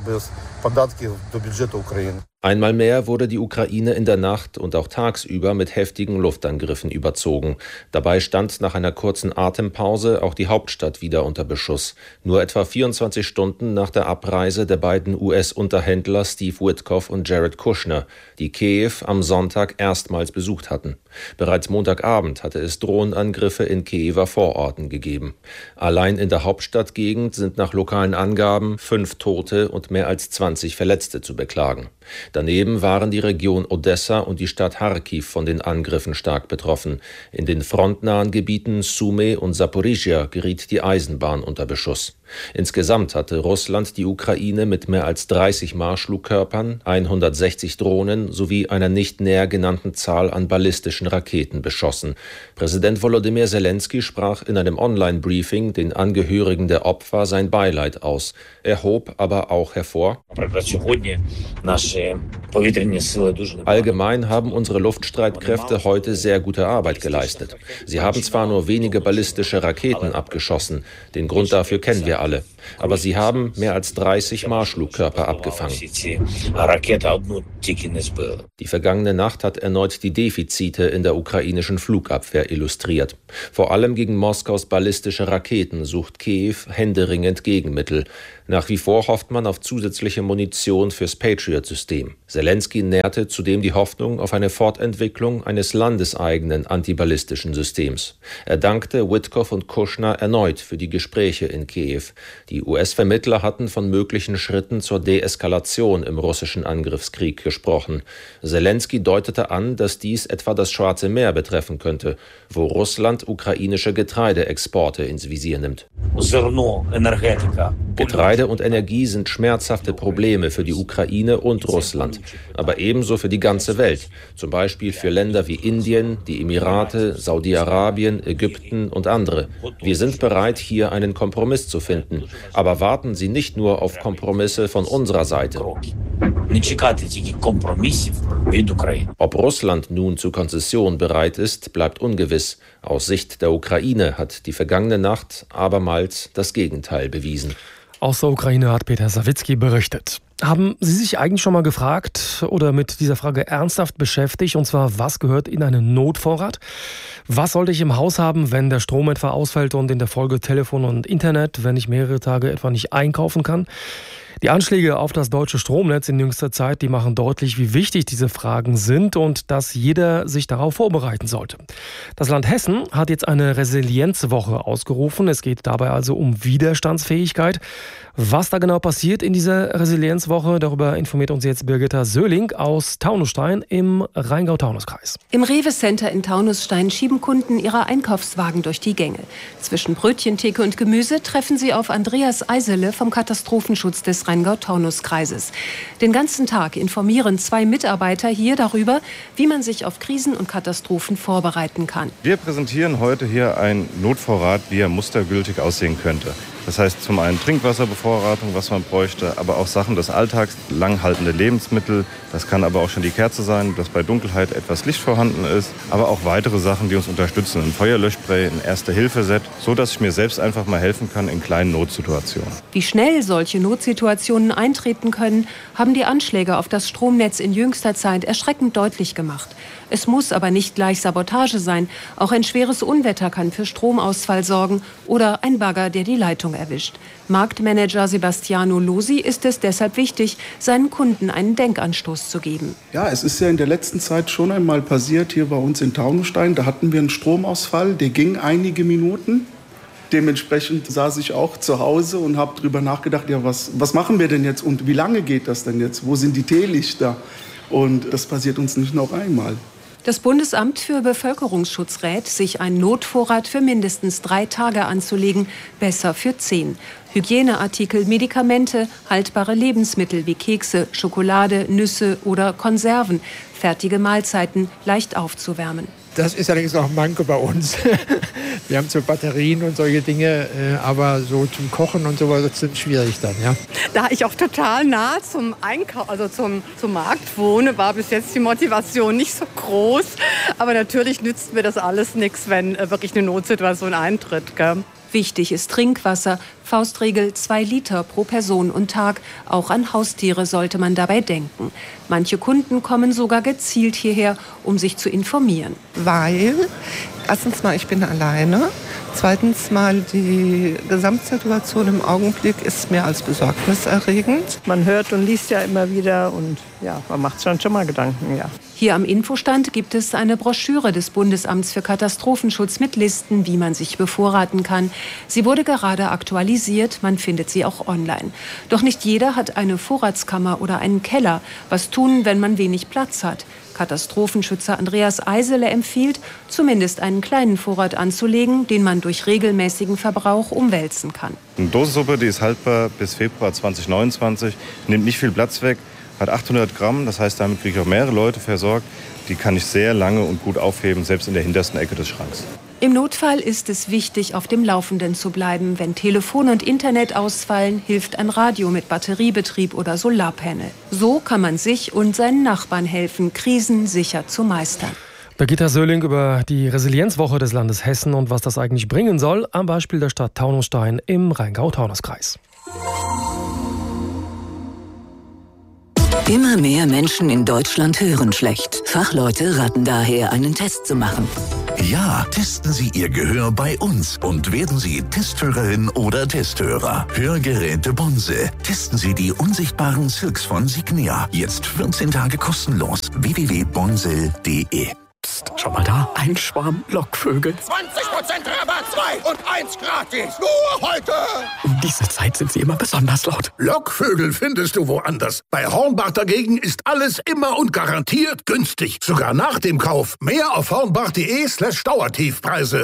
Einmal mehr wurde die Ukraine in der Nacht und auch tagsüber mit heftigen Luftangriffen überzogen. Dabei stand nach einer kurzen Atempause auch die Hauptstadt wieder unter Beschuss. Nur etwa vierundzwanzig Stunden nach der Abreise der beiden U S-Unterhändler Steve Witkow und Jared Kushner, die Kiew am Sonntag erstmals besucht hatten. Bereits Montagabend hatte es Drohnenangriffe in Kiewer Vororten gegeben. Allein in der Hauptstadtgegend sind nach lokalen Angaben fünf Tote und mehr als zwanzig Verletzte zu beklagen. Daneben waren die Region Odessa und die Stadt Charkiw von den Angriffen stark betroffen. In den frontnahen Gebieten Sumy und Saporizhia geriet die Eisenbahn unter Beschuss. Insgesamt hatte Russland die Ukraine mit mehr als dreißig Marschflugkörpern, hundertsechzig Drohnen sowie einer nicht näher genannten Zahl an ballistischen Raketen beschossen. Präsident Volodymyr Zelensky sprach in einem Online-Briefing den Angehörigen der Opfer sein Beileid aus. Er hob aber auch hervor: Allgemein haben unsere Luftstreitkräfte heute sehr gute Arbeit geleistet. Sie haben zwar nur wenige ballistische Raketen abgeschossen, den Grund dafür kennen wir alle, aber sie haben mehr als dreißig Marschflugkörper abgefangen. Die vergangene Nacht hat erneut die Defizite in der ukrainischen Flugabwehr illustriert. Vor allem gegen Moskaus ballistische Raketen sucht Kiew händeringend Gegenmittel. Nach wie vor hofft man auf zusätzliche Munition fürs Patriot-System. Zelensky nährte zudem die Hoffnung auf eine Fortentwicklung eines landeseigenen antiballistischen Systems. Er dankte Witkow und Kushner erneut für die Gespräche in Kiew. Die U S-Vermittler hatten von möglichen Schritten zur Deeskalation im russischen Angriffskrieg gesprochen. Zelensky deutete an, dass dies etwa das Schwarze Meer betreffen könnte, wo Russland ukrainische Getreideexporte ins Visier nimmt. Getreide und Energie sind schmerzhafte Probleme für die Ukraine und Russland, aber ebenso für die ganze Welt, zum Beispiel für Länder wie Indien, die Emirate, Saudi-Arabien, Ägypten und andere. Wir sind bereit, hier einen Kompromiss zu finden, aber warten Sie nicht nur auf Kompromisse von unserer Seite. Ob Russland nun zu Konzession bereit ist, bleibt ungewiss. Aus Sicht der Ukraine hat die vergangene Nacht abermals das Gegenteil bewiesen. Aus der Ukraine hat Peter Sawicki berichtet. Haben Sie sich eigentlich schon mal gefragt oder mit dieser Frage ernsthaft beschäftigt? Und zwar, was gehört in einen Notvorrat? Was sollte ich im Haus haben, wenn der Strom etwa ausfällt und in der Folge Telefon und Internet, wenn ich mehrere Tage etwa nicht einkaufen kann? Die Anschläge auf das deutsche Stromnetz in jüngster Zeit, die machen deutlich, wie wichtig diese Fragen sind und dass jeder sich darauf vorbereiten sollte. Das Land Hessen hat jetzt eine Resilienzwoche ausgerufen. Es geht dabei also um Widerstandsfähigkeit. Was da genau passiert in dieser Resilienzwoche, darüber informiert uns jetzt Birgitta Söhling aus Taunusstein im Rheingau-Taunus-Kreis. Im Rewe-Center in Taunusstein schieben Kunden ihre Einkaufswagen durch die Gänge. Zwischen Brötchen, Theke und Gemüse treffen sie auf Andreas Eisele vom Katastrophenschutz des Rheingau-Taunus-Kreises. Den ganzen Tag informieren zwei Mitarbeiter hier darüber, wie man sich auf Krisen und Katastrophen vorbereiten kann. Wir präsentieren heute hier einen Notvorrat, wie er mustergültig aussehen könnte. Das heißt zum einen Trinkwasserbevorratung, was man bräuchte, aber auch Sachen des Alltags, langhaltende Lebensmittel. Das kann aber auch schon die Kerze sein, dass bei Dunkelheit etwas Licht vorhanden ist. Aber auch weitere Sachen, die uns unterstützen. Ein Feuerlöschspray, ein Erste-Hilfe-Set, so dass ich mir selbst einfach mal helfen kann in kleinen Notsituationen. Wie schnell solche Notsituationen eintreten können, haben die Anschläge auf das Stromnetz in jüngster Zeit erschreckend deutlich gemacht. Es muss aber nicht gleich Sabotage sein. Auch ein schweres Unwetter kann für Stromausfall sorgen oder ein Bagger, der die Leitung erwischt. Marktmanager Sebastiano Losi ist es deshalb wichtig, seinen Kunden einen Denkanstoß zu geben. Ja, es ist ja in der letzten Zeit schon einmal passiert hier bei uns in Taunusstein. Da hatten wir einen Stromausfall, der ging einige Minuten. Dementsprechend saß ich auch zu Hause und habe darüber nachgedacht, ja, was, was machen wir denn jetzt und wie lange geht das denn jetzt? Wo sind die Teelichter? Und das passiert uns nicht noch einmal. Das Bundesamt für Bevölkerungsschutz rät, sich einen Notvorrat für mindestens drei Tage anzulegen, besser für zehn. Hygieneartikel, Medikamente, haltbare Lebensmittel wie Kekse, Schokolade, Nüsse oder Konserven, fertige Mahlzeiten leicht aufzuwärmen. Das ist allerdings auch ein Manko bei uns. Wir haben so Batterien und solche Dinge, aber so zum Kochen und sowas ist es schwierig dann, ja. Da ich auch total nah zum Einkauf, also zum, zum Markt wohne, war bis jetzt die Motivation nicht so groß. Aber natürlich nützt mir das alles nichts, wenn wirklich eine Notsituation eintritt, gell? Wichtig ist Trinkwasser. Faustregel zwei Liter pro Person und Tag. Auch an Haustiere sollte man dabei denken. Manche Kunden kommen sogar gezielt hierher, um sich zu informieren. Weil, erstens mal, ich bin alleine. Zweitens mal die Gesamtsituation im Augenblick ist mehr als besorgniserregend. Man hört und liest ja immer wieder und ja, man macht sich schon mal Gedanken, ja. Hier am Infostand gibt es eine Broschüre des Bundesamts für Katastrophenschutz mit Listen, wie man sich bevorraten kann. Sie wurde gerade aktualisiert, man findet sie auch online. Doch nicht jeder hat eine Vorratskammer oder einen Keller. Was tun, wenn man wenig Platz hat? Katastrophenschützer Andreas Eisele empfiehlt, zumindest einen kleinen Vorrat anzulegen, den man durch regelmäßigen Verbrauch umwälzen kann. Eine Dosensuppe, die ist haltbar bis Februar zwanzig neunundzwanzig, nimmt nicht viel Platz weg, hat achthundert Gramm, das heißt, damit kriege ich auch mehrere Leute versorgt. Die kann ich sehr lange und gut aufheben, selbst in der hintersten Ecke des Schranks. Im Notfall ist es wichtig, auf dem Laufenden zu bleiben. Wenn Telefon und Internet ausfallen, hilft ein Radio mit Batteriebetrieb oder Solarpanel. So kann man sich und seinen Nachbarn helfen, Krisen sicher zu meistern. Birgitta Söhling über die Resilienzwoche des Landes Hessen und was das eigentlich bringen soll, am Beispiel der Stadt Taunusstein im Rheingau-Taunus-Kreis. Immer mehr Menschen in Deutschland hören schlecht. Fachleute raten daher, einen Test zu machen. Ja, testen Sie Ihr Gehör bei uns und werden Sie Testhörerin oder Testhörer. Hörgeräte Bonse. Testen Sie die unsichtbaren Silks von Signia. Jetzt vierzehn Tage kostenlos. w w w punkt bonsel punkt d e. Psst, schau mal da, ein Schwarm Lockvögel. zwanzig Prozent Rabatt, zwei und eins gratis. Nur heute. Um diese Zeit sind sie immer besonders laut. Lockvögel findest du woanders. Bei Hornbach dagegen ist alles immer und garantiert günstig. Sogar nach dem Kauf. Mehr auf hornbach punkt de slash Dauertiefpreise.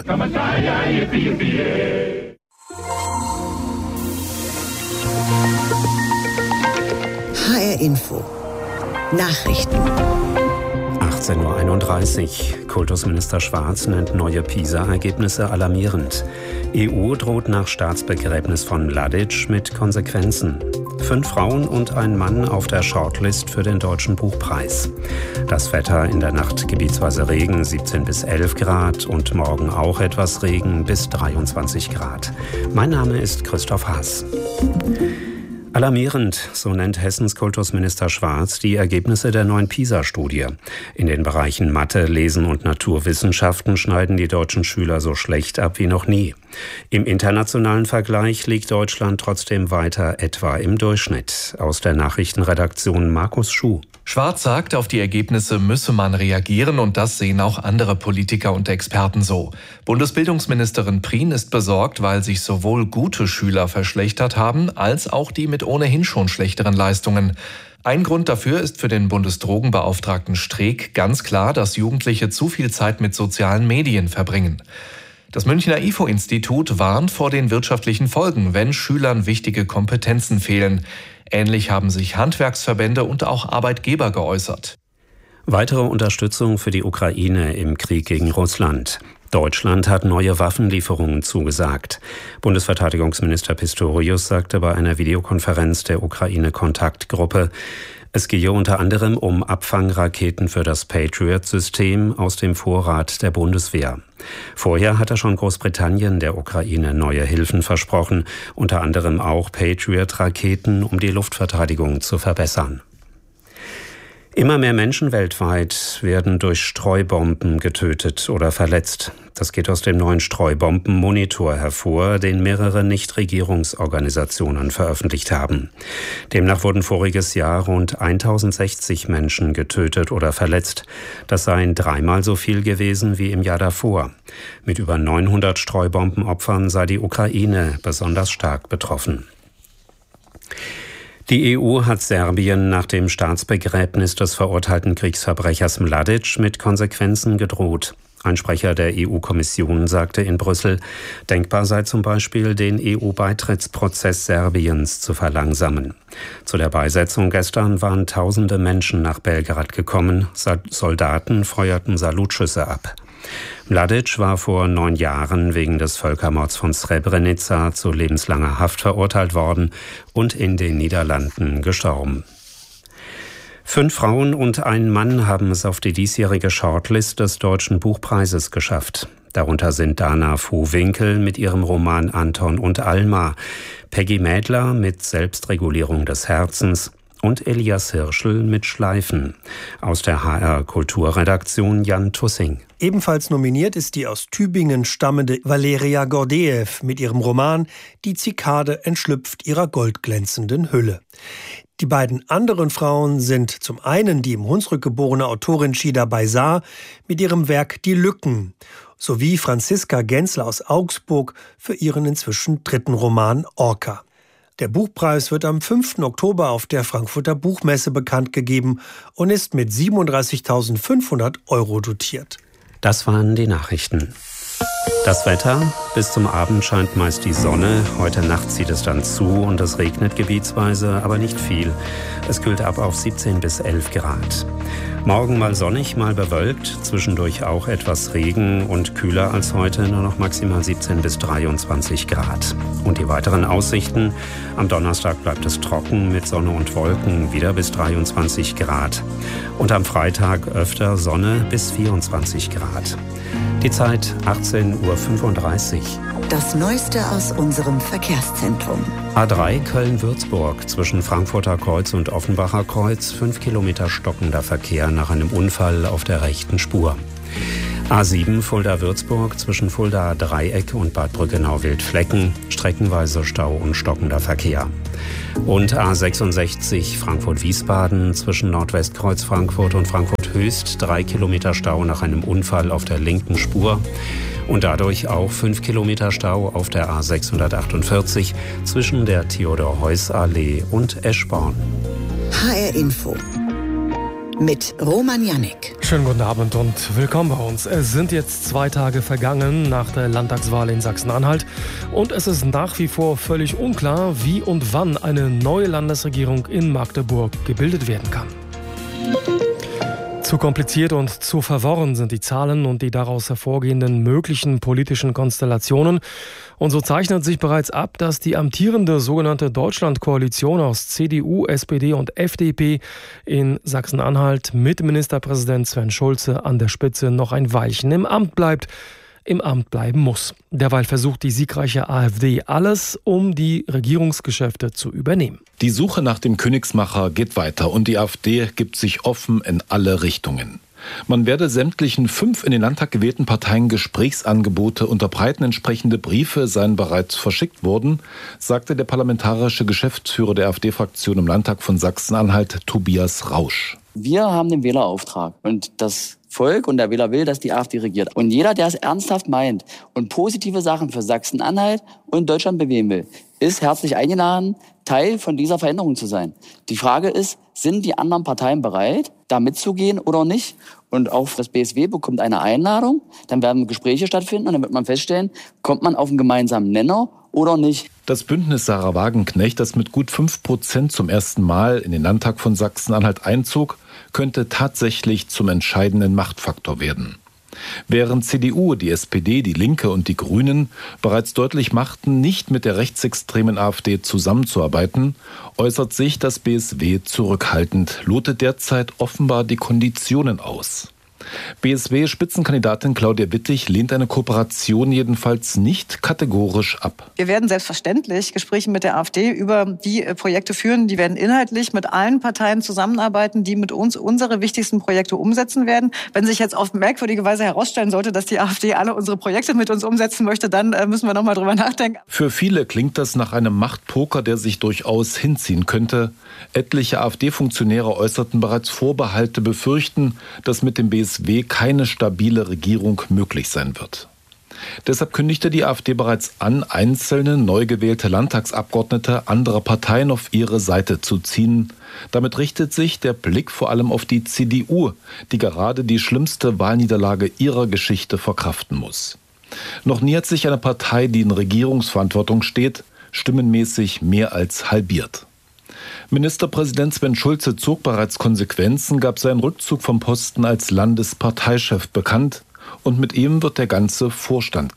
H R Info. Nachrichten. achtzehn Uhr einunddreißig. Kultusminister Schwarz nennt neue PISA-Ergebnisse alarmierend. E U droht nach Staatsbegräbnis von Mladic mit Konsequenzen. Fünf Frauen und ein Mann auf der Shortlist für den Deutschen Buchpreis. Das Wetter in der Nacht gebietsweise Regen, siebzehn bis elf Grad und morgen auch etwas Regen bis dreiundzwanzig Grad. Mein Name ist Christoph Haas. Alarmierend, so nennt Hessens Kultusminister Schwarz die Ergebnisse der neuen PISA-Studie. In den Bereichen Mathe, Lesen und Naturwissenschaften schneiden die deutschen Schüler so schlecht ab wie noch nie. Im internationalen Vergleich liegt Deutschland trotzdem weiter etwa im Durchschnitt. Aus der Nachrichtenredaktion Markus Schuh. Schwarz sagt, auf die Ergebnisse müsse man reagieren und das sehen auch andere Politiker und Experten so. Bundesbildungsministerin Prien ist besorgt, weil sich sowohl gute Schüler verschlechtert haben, als auch die mit ohnehin schon schlechteren Leistungen. Ein Grund dafür ist für den Bundesdrogenbeauftragten Streeck ganz klar, dass Jugendliche zu viel Zeit mit sozialen Medien verbringen. Das Münchner I F O-Institut warnt vor den wirtschaftlichen Folgen, wenn Schülern wichtige Kompetenzen fehlen. Ähnlich haben sich Handwerksverbände und auch Arbeitgeber geäußert. Weitere Unterstützung für die Ukraine im Krieg gegen Russland. Deutschland hat neue Waffenlieferungen zugesagt. Bundesverteidigungsminister Pistorius sagte bei einer Videokonferenz der Ukraine-Kontaktgruppe, es gehe unter anderem um Abfangraketen für das Patriot-System aus dem Vorrat der Bundeswehr. Vorher hatte schon Großbritannien der Ukraine neue Hilfen versprochen, unter anderem auch Patriot-Raketen, um die Luftverteidigung zu verbessern. Immer mehr Menschen weltweit werden durch Streubomben getötet oder verletzt. Das geht aus dem neuen Streubomben-Monitor hervor, den mehrere Nichtregierungsorganisationen veröffentlicht haben. Demnach wurden voriges Jahr rund tausendsechzig Menschen getötet oder verletzt. Das seien dreimal so viel gewesen wie im Jahr davor. Mit über neunhundert Streubombenopfern sei die Ukraine besonders stark betroffen. Die E U hat Serbien nach dem Staatsbegräbnis des verurteilten Kriegsverbrechers Mladic mit Konsequenzen gedroht. Ein Sprecher der E U-Kommission sagte in Brüssel, denkbar sei zum Beispiel, den E U-Beitrittsprozess Serbiens zu verlangsamen. Zu der Beisetzung gestern waren tausende Menschen nach Belgrad gekommen. Soldaten feuerten Salutschüsse ab. Mladic war vor neun Jahren wegen des Völkermords von Srebrenica zu lebenslanger Haft verurteilt worden und in den Niederlanden gestorben. Fünf Frauen und ein Mann haben es auf die diesjährige Shortlist des Deutschen Buchpreises geschafft. Darunter sind Dana Vohwinkel mit ihrem Roman Anton und Alma, Peggy Mädler mit Selbstregulierung des Herzens und Elias Hirschl mit Schleifen. Aus der H R Kulturredaktion Jan Tussing. Ebenfalls nominiert ist die aus Tübingen stammende Valeria Gordeev mit ihrem Roman »Die Zikade entschlüpft ihrer goldglänzenden Hülle«. Die beiden anderen Frauen sind zum einen die im Hunsrück geborene Autorin Shida Baisar mit ihrem Werk »Die Lücken« sowie Franziska Gensler aus Augsburg für ihren inzwischen dritten Roman »Orca«. Der Buchpreis wird am fünften Oktober auf der Frankfurter Buchmesse bekannt gegeben und ist mit siebenunddreißigtausendfünfhundert Euro dotiert. Das waren die Nachrichten. Das Wetter: Bis zum Abend scheint meist die Sonne. Heute Nacht zieht es dann zu und es regnet gebietsweise, aber nicht viel. Es kühlt ab auf siebzehn bis elf Grad. Morgen mal sonnig, mal bewölkt, zwischendurch auch etwas Regen und kühler als heute, nur noch maximal siebzehn bis dreiundzwanzig Grad. Und die weiteren Aussichten: Am Donnerstag bleibt es trocken mit Sonne und Wolken, wieder bis dreiundzwanzig Grad. Und am Freitag öfter Sonne bis vierundzwanzig Grad. Die Zeit achtzehn Uhr fünfunddreißig. Das Neueste aus unserem Verkehrszentrum. A drei Köln-Würzburg zwischen Frankfurter Kreuz und Offenbacher Kreuz. Fünf Kilometer stockender Verkehr nach einem Unfall auf der rechten Spur. A sieben Fulda-Würzburg zwischen Fulda-Dreieck und Bad Brückenau-Wildflecken. Streckenweise Stau und stockender Verkehr. Und A sechsundsechzig Frankfurt-Wiesbaden zwischen Nordwestkreuz Frankfurt und Frankfurt-Höchst. Drei Kilometer Stau nach einem Unfall auf der linken Spur. Und dadurch auch fünf Kilometer Stau auf der A sechshundertachtundvierzig zwischen der Theodor-Heuss-Allee und Eschborn. H R Info mit Roman Jannik. Schönen guten Abend und willkommen bei uns. Es sind jetzt zwei Tage vergangen nach der Landtagswahl in Sachsen-Anhalt und es ist nach wie vor völlig unklar, wie und wann eine neue Landesregierung in Magdeburg gebildet werden kann. Zu kompliziert und zu verworren sind die Zahlen und die daraus hervorgehenden möglichen politischen Konstellationen. Und so zeichnet sich bereits ab, dass die amtierende sogenannte Deutschlandkoalition aus C D U, S P D und F D P in Sachsen-Anhalt mit Ministerpräsident Sven Schulze an der Spitze noch ein Weilchen im Amt bleibt. im Amt bleiben muss. Derweil versucht die siegreiche AfD alles, um die Regierungsgeschäfte zu übernehmen. Die Suche nach dem Königsmacher geht weiter und die AfD gibt sich offen in alle Richtungen. Man werde sämtlichen fünf in den Landtag gewählten Parteien Gesprächsangebote unterbreiten. Entsprechende Briefe seien bereits verschickt worden, sagte der parlamentarische Geschäftsführer der AfD-Fraktion im Landtag von Sachsen-Anhalt, Tobias Rausch. Wir haben den Wählerauftrag und das Volk und der Wähler will, dass die AfD regiert. Und jeder, der es ernsthaft meint und positive Sachen für Sachsen-Anhalt und Deutschland bewegen will, ist herzlich eingeladen, Teil von dieser Veränderung zu sein. Die Frage ist, sind die anderen Parteien bereit, da mitzugehen oder nicht? Und auch das B S W bekommt eine Einladung, dann werden Gespräche stattfinden und dann wird man feststellen, kommt man auf einen gemeinsamen Nenner oder nicht. Das Bündnis Sarah Wagenknecht, das mit gut fünf Prozent zum ersten Mal in den Landtag von Sachsen-Anhalt einzog, könnte tatsächlich zum entscheidenden Machtfaktor werden. Während C D U, die S P D, die Linke und die Grünen bereits deutlich machten, nicht mit der rechtsextremen AfD zusammenzuarbeiten, äußert sich das B S W zurückhaltend, lotet derzeit offenbar die Konditionen aus. B S W-Spitzenkandidatin Claudia Wittig lehnt eine Kooperation jedenfalls nicht kategorisch ab. Wir werden selbstverständlich Gespräche mit der AfD über die Projekte führen. Die werden inhaltlich mit allen Parteien zusammenarbeiten, die mit uns unsere wichtigsten Projekte umsetzen werden. Wenn sich jetzt auf merkwürdige Weise herausstellen sollte, dass die AfD alle unsere Projekte mit uns umsetzen möchte, dann müssen wir noch mal drüber nachdenken. Für viele klingt das nach einem Machtpoker, der sich durchaus hinziehen könnte. Etliche AfD-Funktionäre äußerten bereits Vorbehalte, befürchten, dass mit dem B S W keine stabile Regierung möglich sein wird. Deshalb kündigte die AfD bereits an, einzelne neu gewählte Landtagsabgeordnete anderer Parteien auf ihre Seite zu ziehen. Damit richtet sich der Blick vor allem auf die C D U, die gerade die schlimmste Wahlniederlage ihrer Geschichte verkraften muss. Noch nie hat sich eine Partei, die in Regierungsverantwortung steht, stimmenmäßig mehr als halbiert. Ministerpräsident Sven Schulze zog bereits Konsequenzen, gab seinen Rückzug vom Posten als Landesparteichef bekannt und mit ihm wird der ganze Vorstand gehen.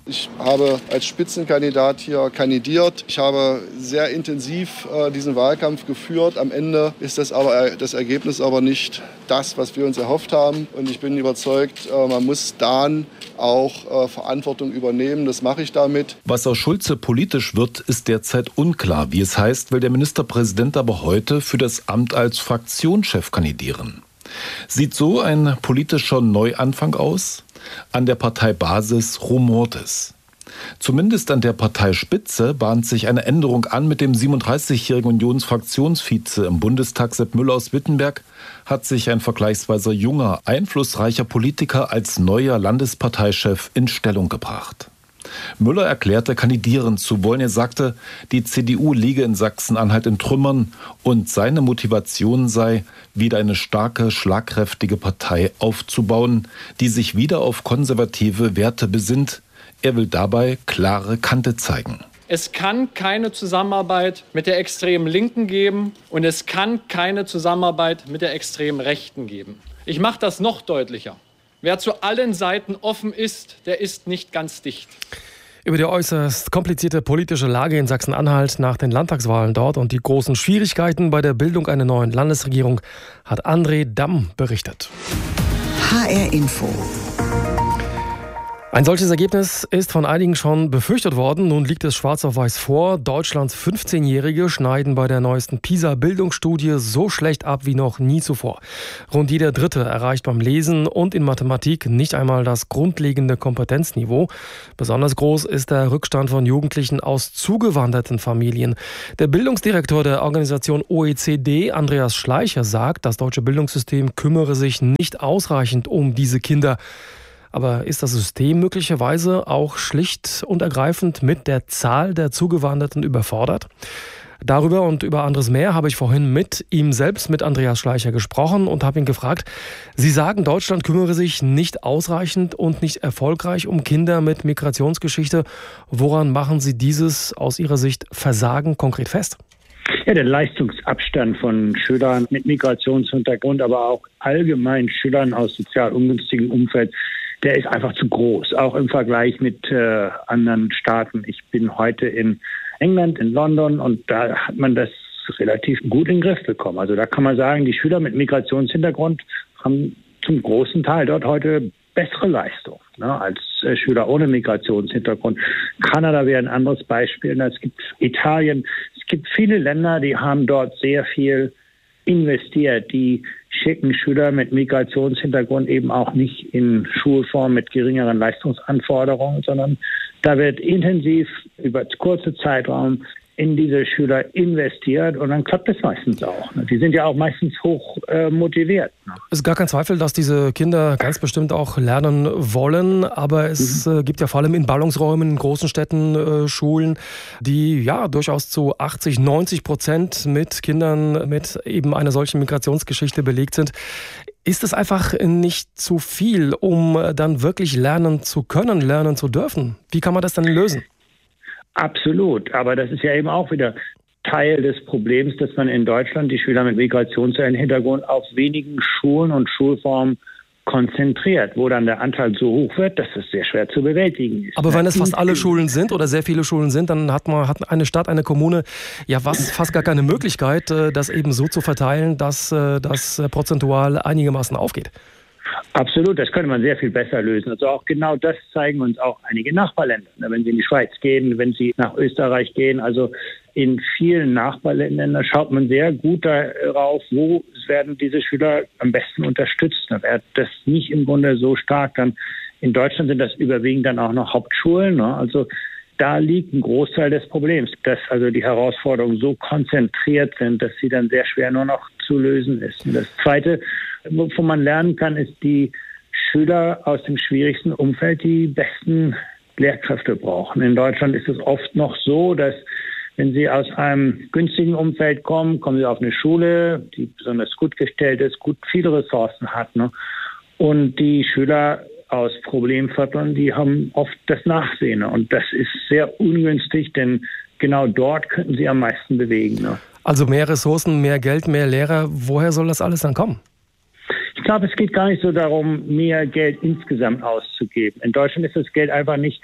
Ich habe als Spitzenkandidat hier kandidiert. Ich habe sehr intensiv äh, diesen Wahlkampf geführt. Am Ende ist das, aber, das Ergebnis aber nicht das, was wir uns erhofft haben. Und ich bin überzeugt, äh, man muss dann auch äh, Verantwortung übernehmen. Das mache ich damit. Was aus Schulze politisch wird, ist derzeit unklar. Wie es heißt, will der Ministerpräsident aber heute für das Amt als Fraktionschef kandidieren. Sieht so ein politischer Neuanfang aus? An der Parteibasis rumort es. Zumindest an der Parteispitze bahnt sich eine Änderung an. Mit dem siebenunddreißigjährigen Unionsfraktionsvize im Bundestag Sepp Müller aus Wittenberg hat sich ein vergleichsweise junger, einflussreicher Politiker als neuer Landesparteichef in Stellung gebracht. Müller erklärte, kandidieren zu wollen. Er sagte, die C D U liege in Sachsen-Anhalt in Trümmern und seine Motivation sei, wieder eine starke, schlagkräftige Partei aufzubauen, die sich wieder auf konservative Werte besinnt. Er will dabei klare Kante zeigen. Es kann keine Zusammenarbeit mit der extremen Linken geben und es kann keine Zusammenarbeit mit der extremen Rechten geben. Ich mache das noch deutlicher. Wer zu allen Seiten offen ist, der ist nicht ganz dicht. Über die äußerst komplizierte politische Lage in Sachsen-Anhalt nach den Landtagswahlen dort und die großen Schwierigkeiten bei der Bildung einer neuen Landesregierung hat André Damm berichtet. H R Info. Ein solches Ergebnis ist von einigen schon befürchtet worden. Nun liegt es schwarz auf weiß vor. Deutschlands fünfzehnjährige schneiden bei der neuesten PISA-Bildungsstudie so schlecht ab wie noch nie zuvor. Rund jeder Dritte erreicht beim Lesen und in Mathematik nicht einmal das grundlegende Kompetenzniveau. Besonders groß ist der Rückstand von Jugendlichen aus zugewanderten Familien. Der Bildungsdirektor der Organisation O E C D, Andreas Schleicher, sagt, das deutsche Bildungssystem kümmere sich nicht ausreichend um diese Kinder. Aber ist das System möglicherweise auch schlicht und ergreifend mit der Zahl der Zugewanderten überfordert? Darüber und über anderes mehr habe ich vorhin mit ihm selbst, mit Andreas Schleicher, gesprochen und habe ihn gefragt, Sie sagen, Deutschland kümmere sich nicht ausreichend und nicht erfolgreich um Kinder mit Migrationsgeschichte. Woran machen Sie dieses aus Ihrer Sicht Versagen konkret fest? Ja, der Leistungsabstand von Schülern mit Migrationshintergrund, aber auch allgemein Schülern aus sozial ungünstigem Umfeld, der ist einfach zu groß, auch im Vergleich mit äh, anderen Staaten. Ich bin heute in England, in London, und da hat man das relativ gut in den Griff bekommen. Also da kann man sagen, die Schüler mit Migrationshintergrund haben zum großen Teil dort heute bessere Leistung, ne, als äh, Schüler ohne Migrationshintergrund. Kanada wäre ein anderes Beispiel. Es gibt Italien. Es gibt viele Länder, die haben dort sehr viel investiert. Die schicken Schüler mit Migrationshintergrund eben auch nicht in Schulform mit geringeren Leistungsanforderungen, sondern da wird intensiv über kurze Zeitraum in diese Schüler investiert und dann klappt es meistens auch. Die sind ja auch meistens hoch äh, motiviert. Es ist gar kein Zweifel, dass diese Kinder ganz bestimmt auch lernen wollen, aber es mhm. äh, gibt ja vor allem in Ballungsräumen, in großen Städten äh, Schulen, die ja durchaus zu achtzig, neunzig Prozent mit Kindern mit eben einer solchen Migrationsgeschichte belegt sind. Ist es einfach nicht zu viel, um dann wirklich lernen zu können, lernen zu dürfen? Wie kann man das dann lösen? Absolut, aber das ist ja eben auch wieder Teil des Problems, dass man in Deutschland die Schüler mit Migrationshintergrund auf wenigen Schulen und Schulformen konzentriert, wo dann der Anteil so hoch wird, dass es sehr schwer zu bewältigen ist. Aber wenn es fast alle Schulen sind oder sehr viele Schulen sind, dann hat man hat eine Stadt, eine Kommune ja was, fast gar keine Möglichkeit, das eben so zu verteilen, dass das prozentual einigermaßen aufgeht. Absolut, das könnte man sehr viel besser lösen. Also auch genau das zeigen uns auch einige Nachbarländer. Wenn Sie in die Schweiz gehen, wenn Sie nach Österreich gehen, also in vielen Nachbarländern schaut man sehr gut darauf, wo werden diese Schüler am besten unterstützt. Da wird das nicht im Grunde so stark. Dann in Deutschland sind das überwiegend dann auch noch Hauptschulen. Ne? Also da liegt ein Großteil des Problems, dass also die Herausforderungen so konzentriert sind, dass sie dann sehr schwer nur noch zu lösen ist. Und das Zweite, wovon man lernen kann, ist, die Schüler aus dem schwierigsten Umfeld die besten Lehrkräfte brauchen. In Deutschland ist es oft noch so, dass wenn sie aus einem günstigen Umfeld kommen, kommen sie auf eine Schule, die besonders gut gestellt ist, gut viele Ressourcen hat. Ne? Und die Schüler aus Problemvierteln, die haben oft das Nachsehen. Ne? Und das ist sehr ungünstig, denn genau dort könnten sie am meisten bewegen. Ne? Also mehr Ressourcen, mehr Geld, mehr Lehrer. Woher soll das alles dann kommen? Ich glaube, es geht gar nicht so darum, mehr Geld insgesamt auszugeben. In Deutschland ist das Geld einfach nicht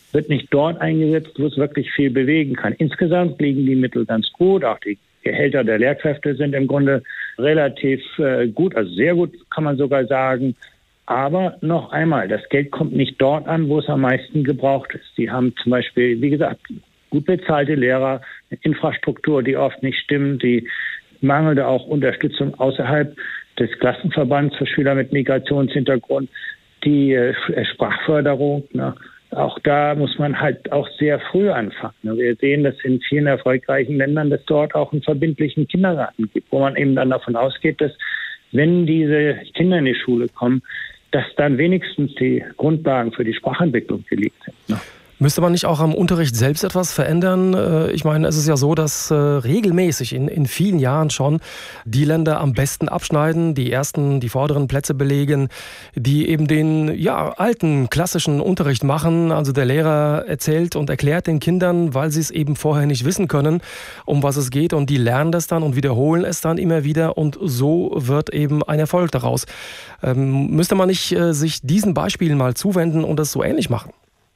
wird nicht dort eingesetzt, wo es wirklich viel bewegen kann. Insgesamt liegen die Mittel ganz gut. Auch die Gehälter der Lehrkräfte sind im Grunde relativ äh, gut, also sehr gut, kann man sogar sagen. Aber noch einmal, das Geld kommt nicht dort an, wo es am meisten gebraucht ist. Sie haben zum Beispiel, wie gesagt, gut bezahlte Lehrer, eine Infrastruktur, die oft nicht stimmt, die mangelnde auch Unterstützung außerhalb des Klassenverbands für Schüler mit Migrationshintergrund, die äh, Sprachförderung. Ne? Auch da muss man halt auch sehr früh anfangen. Wir sehen, dass in vielen erfolgreichen Ländern, dass dort auch einen verbindlichen Kindergarten gibt, wo man eben dann davon ausgeht, dass wenn diese Kinder in die Schule kommen, dass dann wenigstens die Grundlagen für die Sprachentwicklung gelegt sind. Ne? Müsste man nicht auch am Unterricht selbst etwas verändern? Ich meine, es ist ja so, dass regelmäßig in, in vielen Jahren schon die Länder am besten abschneiden, die ersten, die vorderen Plätze belegen, die eben den ja, alten klassischen Unterricht machen. Also der Lehrer erzählt und erklärt den Kindern, weil sie es eben vorher nicht wissen können, um was es geht. Und die lernen das dann und wiederholen es dann immer wieder. Und so wird eben ein Erfolg daraus. Ähm, müsste man nicht äh, sich diesen Beispielen mal zuwenden und das so ähnlich machen?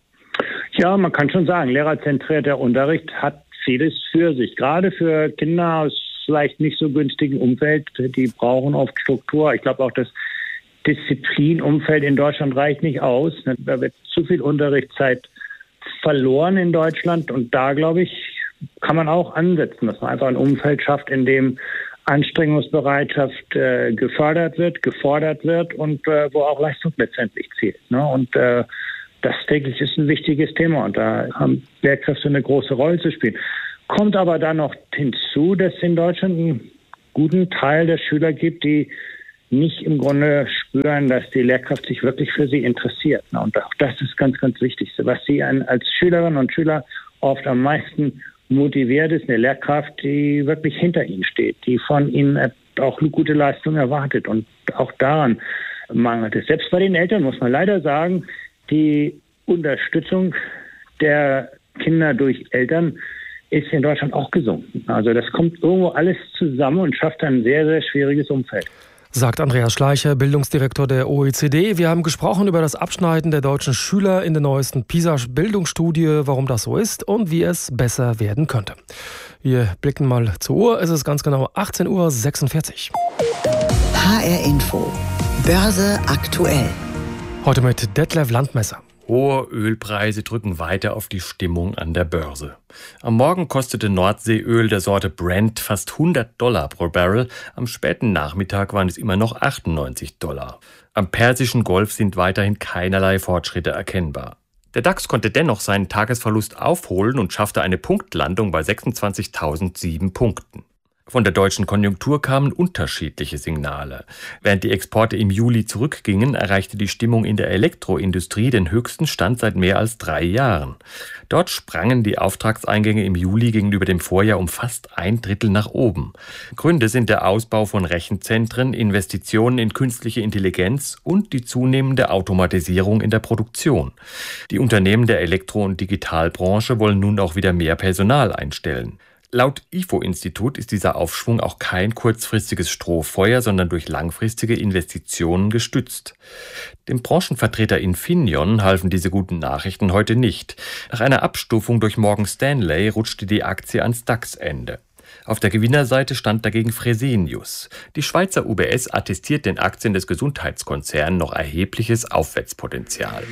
Ja, man kann schon sagen, lehrerzentrierter Unterricht hat vieles für sich. Gerade für Kinder aus vielleicht nicht so günstigen Umfeld, die brauchen oft Struktur. Ich glaube auch, das Disziplinumfeld in Deutschland reicht nicht aus. Da wird zu viel Unterrichtszeit verloren in Deutschland. Und da, glaube ich, kann man auch ansetzen, dass man einfach ein Umfeld schafft, in dem Anstrengungsbereitschaft äh, gefördert wird, gefordert wird und äh, wo auch Leistung letztendlich zählt. Ne? Und äh, das, denke ich, ist ein wichtiges Thema und da haben Lehrkräfte eine große Rolle zu spielen. Kommt aber dann noch hinzu, dass es in Deutschland einen guten Teil der Schüler gibt, die nicht im Grunde spüren, dass die Lehrkraft sich wirklich für sie interessiert. Und auch das ist ganz, ganz wichtig. Was sie als Schülerinnen und Schüler oft am meisten motiviert, ist eine Lehrkraft, die wirklich hinter ihnen steht, die von ihnen auch eine gute Leistung erwartet. Und auch daran mangelt es. Selbst bei den Eltern muss man leider sagen, die Unterstützung der Kinder durch Eltern ist in Deutschland auch gesunken. Also das kommt irgendwo alles zusammen und schafft ein sehr, sehr schwieriges Umfeld. Sagt Andreas Schleicher, Bildungsdirektor der O E C D. Wir haben gesprochen über das Abschneiden der deutschen Schüler in der neuesten PISA-Bildungsstudie, warum das so ist und wie es besser werden könnte. Wir blicken mal zur Uhr. Es ist ganz genau achtzehn Uhr sechsundvierzig. H R Info. Börse aktuell. Heute mit Detlef Landmesser. Hohe Ölpreise drücken weiter auf die Stimmung an der Börse. Am Morgen kostete Nordseeöl der Sorte Brent fast hundert Dollar pro Barrel. Am späten Nachmittag waren es immer noch achtundneunzig Dollar. Am Persischen Golf sind weiterhin keinerlei Fortschritte erkennbar. Der DAX konnte dennoch seinen Tagesverlust aufholen und schaffte eine Punktlandung bei sechsundzwanzigtausendsieben Punkten. Von der deutschen Konjunktur kamen unterschiedliche Signale. Während die Exporte im Juli zurückgingen, erreichte die Stimmung in der Elektroindustrie den höchsten Stand seit mehr als drei Jahren. Dort sprangen die Auftragseingänge im Juli gegenüber dem Vorjahr um fast ein Drittel nach oben. Gründe sind der Ausbau von Rechenzentren, Investitionen in künstliche Intelligenz und die zunehmende Automatisierung in der Produktion. Die Unternehmen der Elektro- und Digitalbranche wollen nun auch wieder mehr Personal einstellen. Laut I F O-Institut ist dieser Aufschwung auch kein kurzfristiges Strohfeuer, sondern durch langfristige Investitionen gestützt. Dem Branchenvertreter Infineon halfen diese guten Nachrichten heute nicht. Nach einer Abstufung durch Morgan Stanley rutschte die Aktie ans DAX-Ende. Auf der Gewinnerseite stand dagegen Fresenius. Die Schweizer U B S attestiert den Aktien des Gesundheitskonzerns noch erhebliches Aufwärtspotenzial.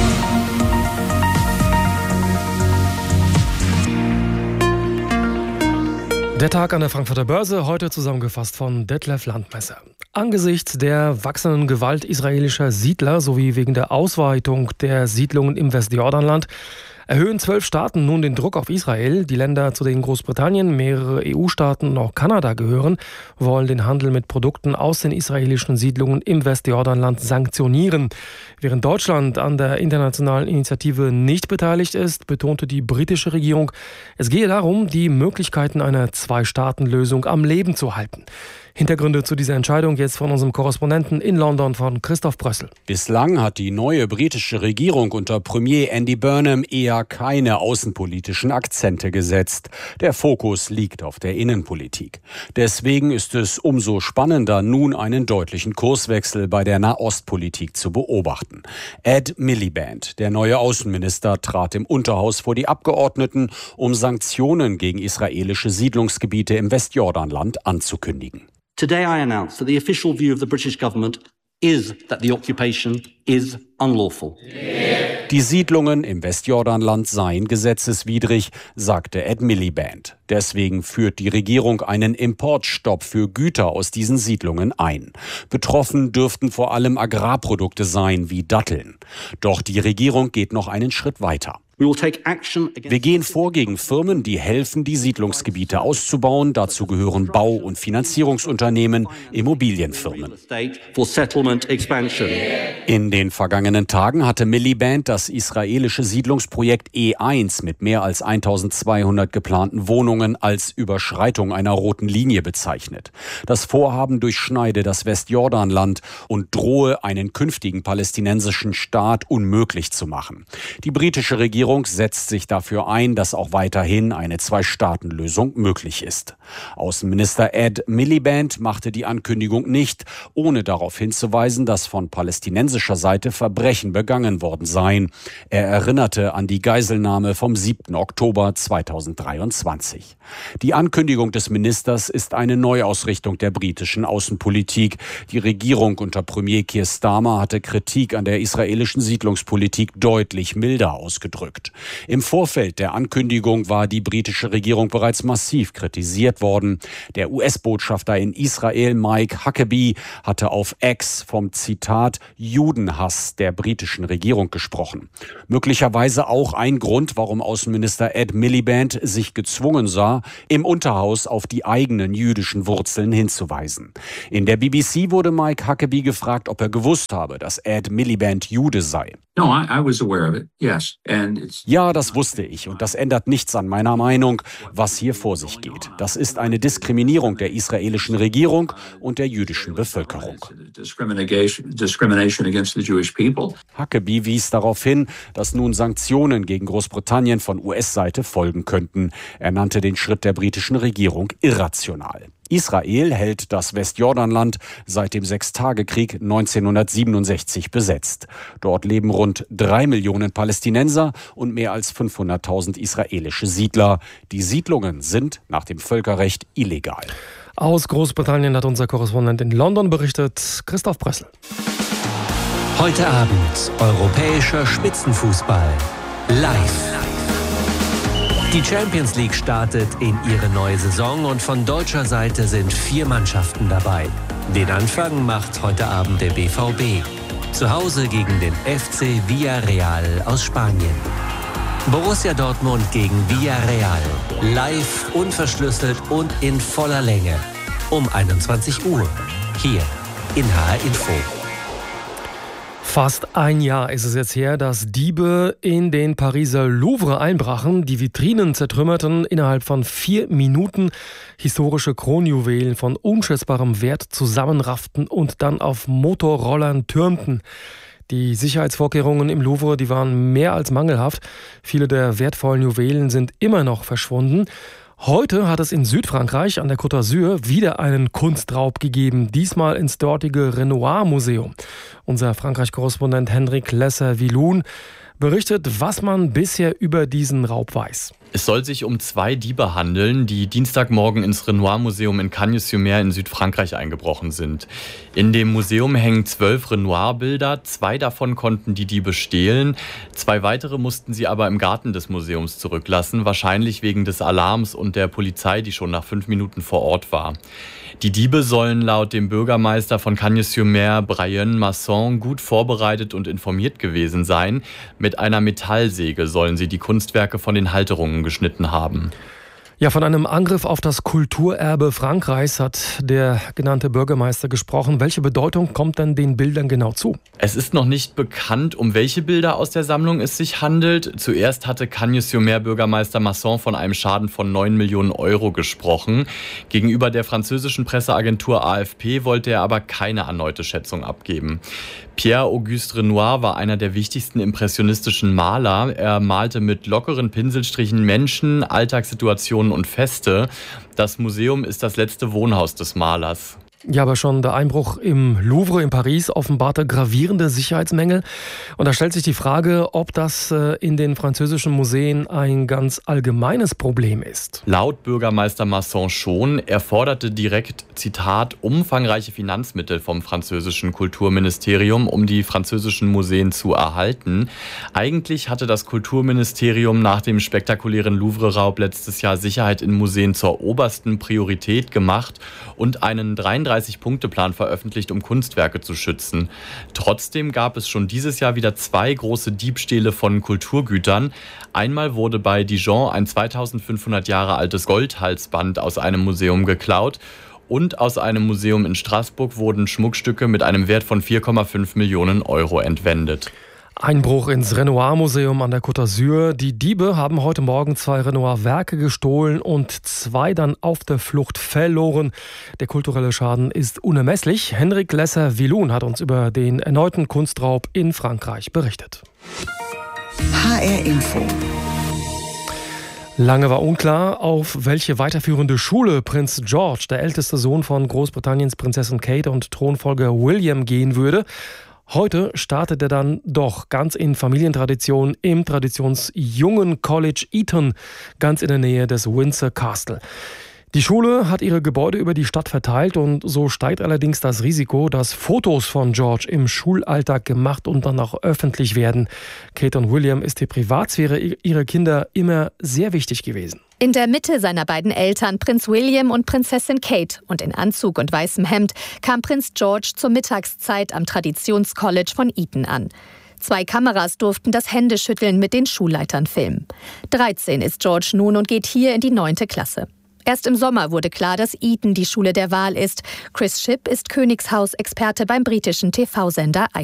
Der Tag an der Frankfurter Börse, heute zusammengefasst von Detlef Landmesser. Angesichts der wachsenden Gewalt israelischer Siedler sowie wegen der Ausweitung der Siedlungen im Westjordanland erhöhen zwölf Staaten nun den Druck auf Israel. Die Länder, zu denen Großbritannien, mehrere E U-Staaten und auch Kanada gehören, wollen den Handel mit Produkten aus den israelischen Siedlungen im Westjordanland sanktionieren. Während Deutschland an der internationalen Initiative nicht beteiligt ist, betonte die britische Regierung, es gehe darum, die Möglichkeiten einer Zwei-Staaten-Lösung am Leben zu halten. Hintergründe zu dieser Entscheidung jetzt von unserem Korrespondenten in London, von Christoph Brössel. Bislang hat die neue britische Regierung unter Premier Andy Burnham eher Jahr keine außenpolitischen Akzente gesetzt. Der Fokus liegt auf der Innenpolitik. Deswegen ist es umso spannender, nun einen deutlichen Kurswechsel bei der Nahostpolitik zu beobachten. Ed Miliband, der neue Außenminister, trat im Unterhaus vor die Abgeordneten, um Sanktionen gegen israelische Siedlungsgebiete im Westjordanland anzukündigen. Today I announce that the official view of the British government is that the occupation is unlawful. Die Siedlungen im Westjordanland seien gesetzeswidrig, sagte Ed Miliband. Deswegen führt die Regierung einen Importstopp für Güter aus diesen Siedlungen ein. Betroffen dürften vor allem Agrarprodukte sein, wie Datteln. Doch die Regierung geht noch einen Schritt weiter. Wir gehen vor gegen Firmen, die helfen, die Siedlungsgebiete auszubauen. Dazu gehören Bau- und Finanzierungsunternehmen, Immobilienfirmen. In den vergangenen Tagen hatte Miliband das israelische Siedlungsprojekt E eins mit mehr als eintausendzweihundert geplanten Wohnungen als Überschreitung einer roten Linie bezeichnet. Das Vorhaben durchschneide das Westjordanland und drohe, einen künftigen palästinensischen Staat unmöglich zu machen. Die britische Regierung setzt sich dafür ein, dass auch weiterhin eine Zwei-Staaten-Lösung möglich ist. Außenminister Ed Miliband machte die Ankündigung nicht, ohne darauf hinzuweisen, dass von palästinensischer Seite Verbrechen begangen worden seien. Er erinnerte an die Geiselnahme vom siebten Oktober zweitausenddreiundzwanzig. Die Ankündigung des Ministers ist eine Neuausrichtung der britischen Außenpolitik. Die Regierung unter Premier Keir Starmer hatte Kritik an der israelischen Siedlungspolitik deutlich milder ausgedrückt. Im Vorfeld der Ankündigung war die britische Regierung bereits massiv kritisiert worden. Der U S-Botschafter in Israel, Mike Huckabee, hatte auf X vom Zitat Judenhass der britischen Regierung gesprochen. Möglicherweise auch ein Grund, warum Außenminister Ed Miliband sich gezwungen sah, im Unterhaus auf die eigenen jüdischen Wurzeln hinzuweisen. In der B B C wurde Mike Huckabee gefragt, ob er gewusst habe, dass Ed Miliband Jude sei. No, I, I was aware of it, yes. And it's Ja, das wusste ich und das ändert nichts an meiner Meinung, was hier vor sich geht. Das ist eine Diskriminierung der israelischen Regierung und der jüdischen Bevölkerung. Huckabee wies darauf hin, dass nun Sanktionen gegen Großbritannien von U S-Seite folgen könnten. Er nannte den Schritt der britischen Regierung irrational. Israel hält das Westjordanland seit dem Sechstagekrieg neunzehnhundertsiebenundsechzig besetzt. Dort leben rund drei Millionen Palästinenser und mehr als fünfhunderttausend israelische Siedler. Die Siedlungen sind nach dem Völkerrecht illegal. Aus Großbritannien hat unser Korrespondent in London berichtet, Christoph Bressel. Heute Abend europäischer Spitzenfußball live. Die Champions League startet in ihre neue Saison und von deutscher Seite sind vier Mannschaften dabei. Den Anfang macht heute Abend der B V B. Zu Hause gegen den F C Villarreal aus Spanien. Borussia Dortmund gegen Villarreal. Live, unverschlüsselt und in voller Länge. Um einundzwanzig Uhr. Hier in H R Info. Fast ein Jahr ist es jetzt her, dass Diebe in den Pariser Louvre einbrachen, die Vitrinen zertrümmerten, innerhalb von vier Minuten historische Kronjuwelen von unschätzbarem Wert zusammenrafften und dann auf Motorrollern türmten. Die Sicherheitsvorkehrungen im Louvre, die waren mehr als mangelhaft. Viele der wertvollen Juwelen sind immer noch verschwunden. Heute hat es in Südfrankreich an der Côte d'Azur wieder einen Kunstraub gegeben, diesmal ins dortige Renoir-Museum. Unser Frankreich-Korrespondent Henrik Lesser-Wiloun berichtet, was man bisher über diesen Raub weiß. Es soll sich um zwei Diebe handeln, die Dienstagmorgen ins Renoir-Museum in Cagnes-sur-Mer in Südfrankreich eingebrochen sind. In dem Museum hängen zwölf Renoir-Bilder, zwei davon konnten die Diebe stehlen, zwei weitere mussten sie aber im Garten des Museums zurücklassen, wahrscheinlich wegen des Alarms und der Polizei, die schon nach fünf Minuten vor Ort war. Die Diebe sollen laut dem Bürgermeister von Cagnes-sur-Mer, Brian Masson, gut vorbereitet und informiert gewesen sein. Mit einer Metallsäge sollen sie die Kunstwerke von den Halterungen geschnitten haben. Ja, von einem Angriff auf das Kulturerbe Frankreichs hat der genannte Bürgermeister gesprochen. Welche Bedeutung kommt denn den Bildern genau zu? Es ist noch nicht bekannt, um welche Bilder aus der Sammlung es sich handelt. Zuerst hatte Cagnes-sur-Mer-Bürgermeister Masson von einem Schaden von neun Millionen Euro gesprochen. Gegenüber der französischen Presseagentur A F P wollte er aber keine erneute Schätzung abgeben. Pierre-Auguste Renoir war einer der wichtigsten impressionistischen Maler. Er malte mit lockeren Pinselstrichen Menschen, Alltagssituationen und Feste. Das Museum ist das letzte Wohnhaus des Malers. Ja, aber schon der Einbruch im Louvre in Paris offenbarte gravierende Sicherheitsmängel. Und da stellt sich die Frage, ob das in den französischen Museen ein ganz allgemeines Problem ist. Laut Bürgermeister Masson schon. Er forderte direkt, Zitat, umfangreiche Finanzmittel vom französischen Kulturministerium, um die französischen Museen zu erhalten. Eigentlich hatte das Kulturministerium nach dem spektakulären Louvre-Raub letztes Jahr Sicherheit in Museen zur obersten Priorität gemacht und einen dreiunddreißig-Punkte-Plan veröffentlicht, um Kunstwerke zu schützen. Trotzdem gab es schon dieses Jahr wieder zwei große Diebstähle von Kulturgütern. Einmal wurde bei Dijon ein zweitausendfünfhundert Jahre altes Goldhalsband aus einem Museum geklaut. Und aus einem Museum in Straßburg wurden Schmuckstücke mit einem Wert von vier Komma fünf Millionen Euro entwendet. Einbruch ins Renoir-Museum an der Côte d'Azur. Die Diebe haben heute Morgen zwei Renoir-Werke gestohlen und zwei dann auf der Flucht verloren. Der kulturelle Schaden ist unermesslich. Henrik Lesser-Villun hat uns über den erneuten Kunstraub in Frankreich berichtet. H R Info. Lange war unklar, auf welche weiterführende Schule Prinz George, der älteste Sohn von Großbritanniens Prinzessin Kate und Thronfolger William, gehen würde. Heute startet er dann doch ganz in Familientradition im traditionsjungen College Eton, ganz in der Nähe des Windsor Castle. Die Schule hat ihre Gebäude über die Stadt verteilt und so steigt allerdings das Risiko, dass Fotos von George im Schulalltag gemacht und dann auch öffentlich werden. Kate und William ist die Privatsphäre ihrer Kinder immer sehr wichtig gewesen. In der Mitte seiner beiden Eltern, Prinz William und Prinzessin Kate, und in Anzug und weißem Hemd, kam Prinz George zur Mittagszeit am Traditionscollege von Eton an. Zwei Kameras durften das Händeschütteln mit den Schulleitern filmen. dreizehn ist George nun und geht hier in die neunte Klasse. Erst im Sommer wurde klar, dass Eton die Schule der Wahl ist. Chris Shipp ist Königshaus-Experte beim britischen T V-Sender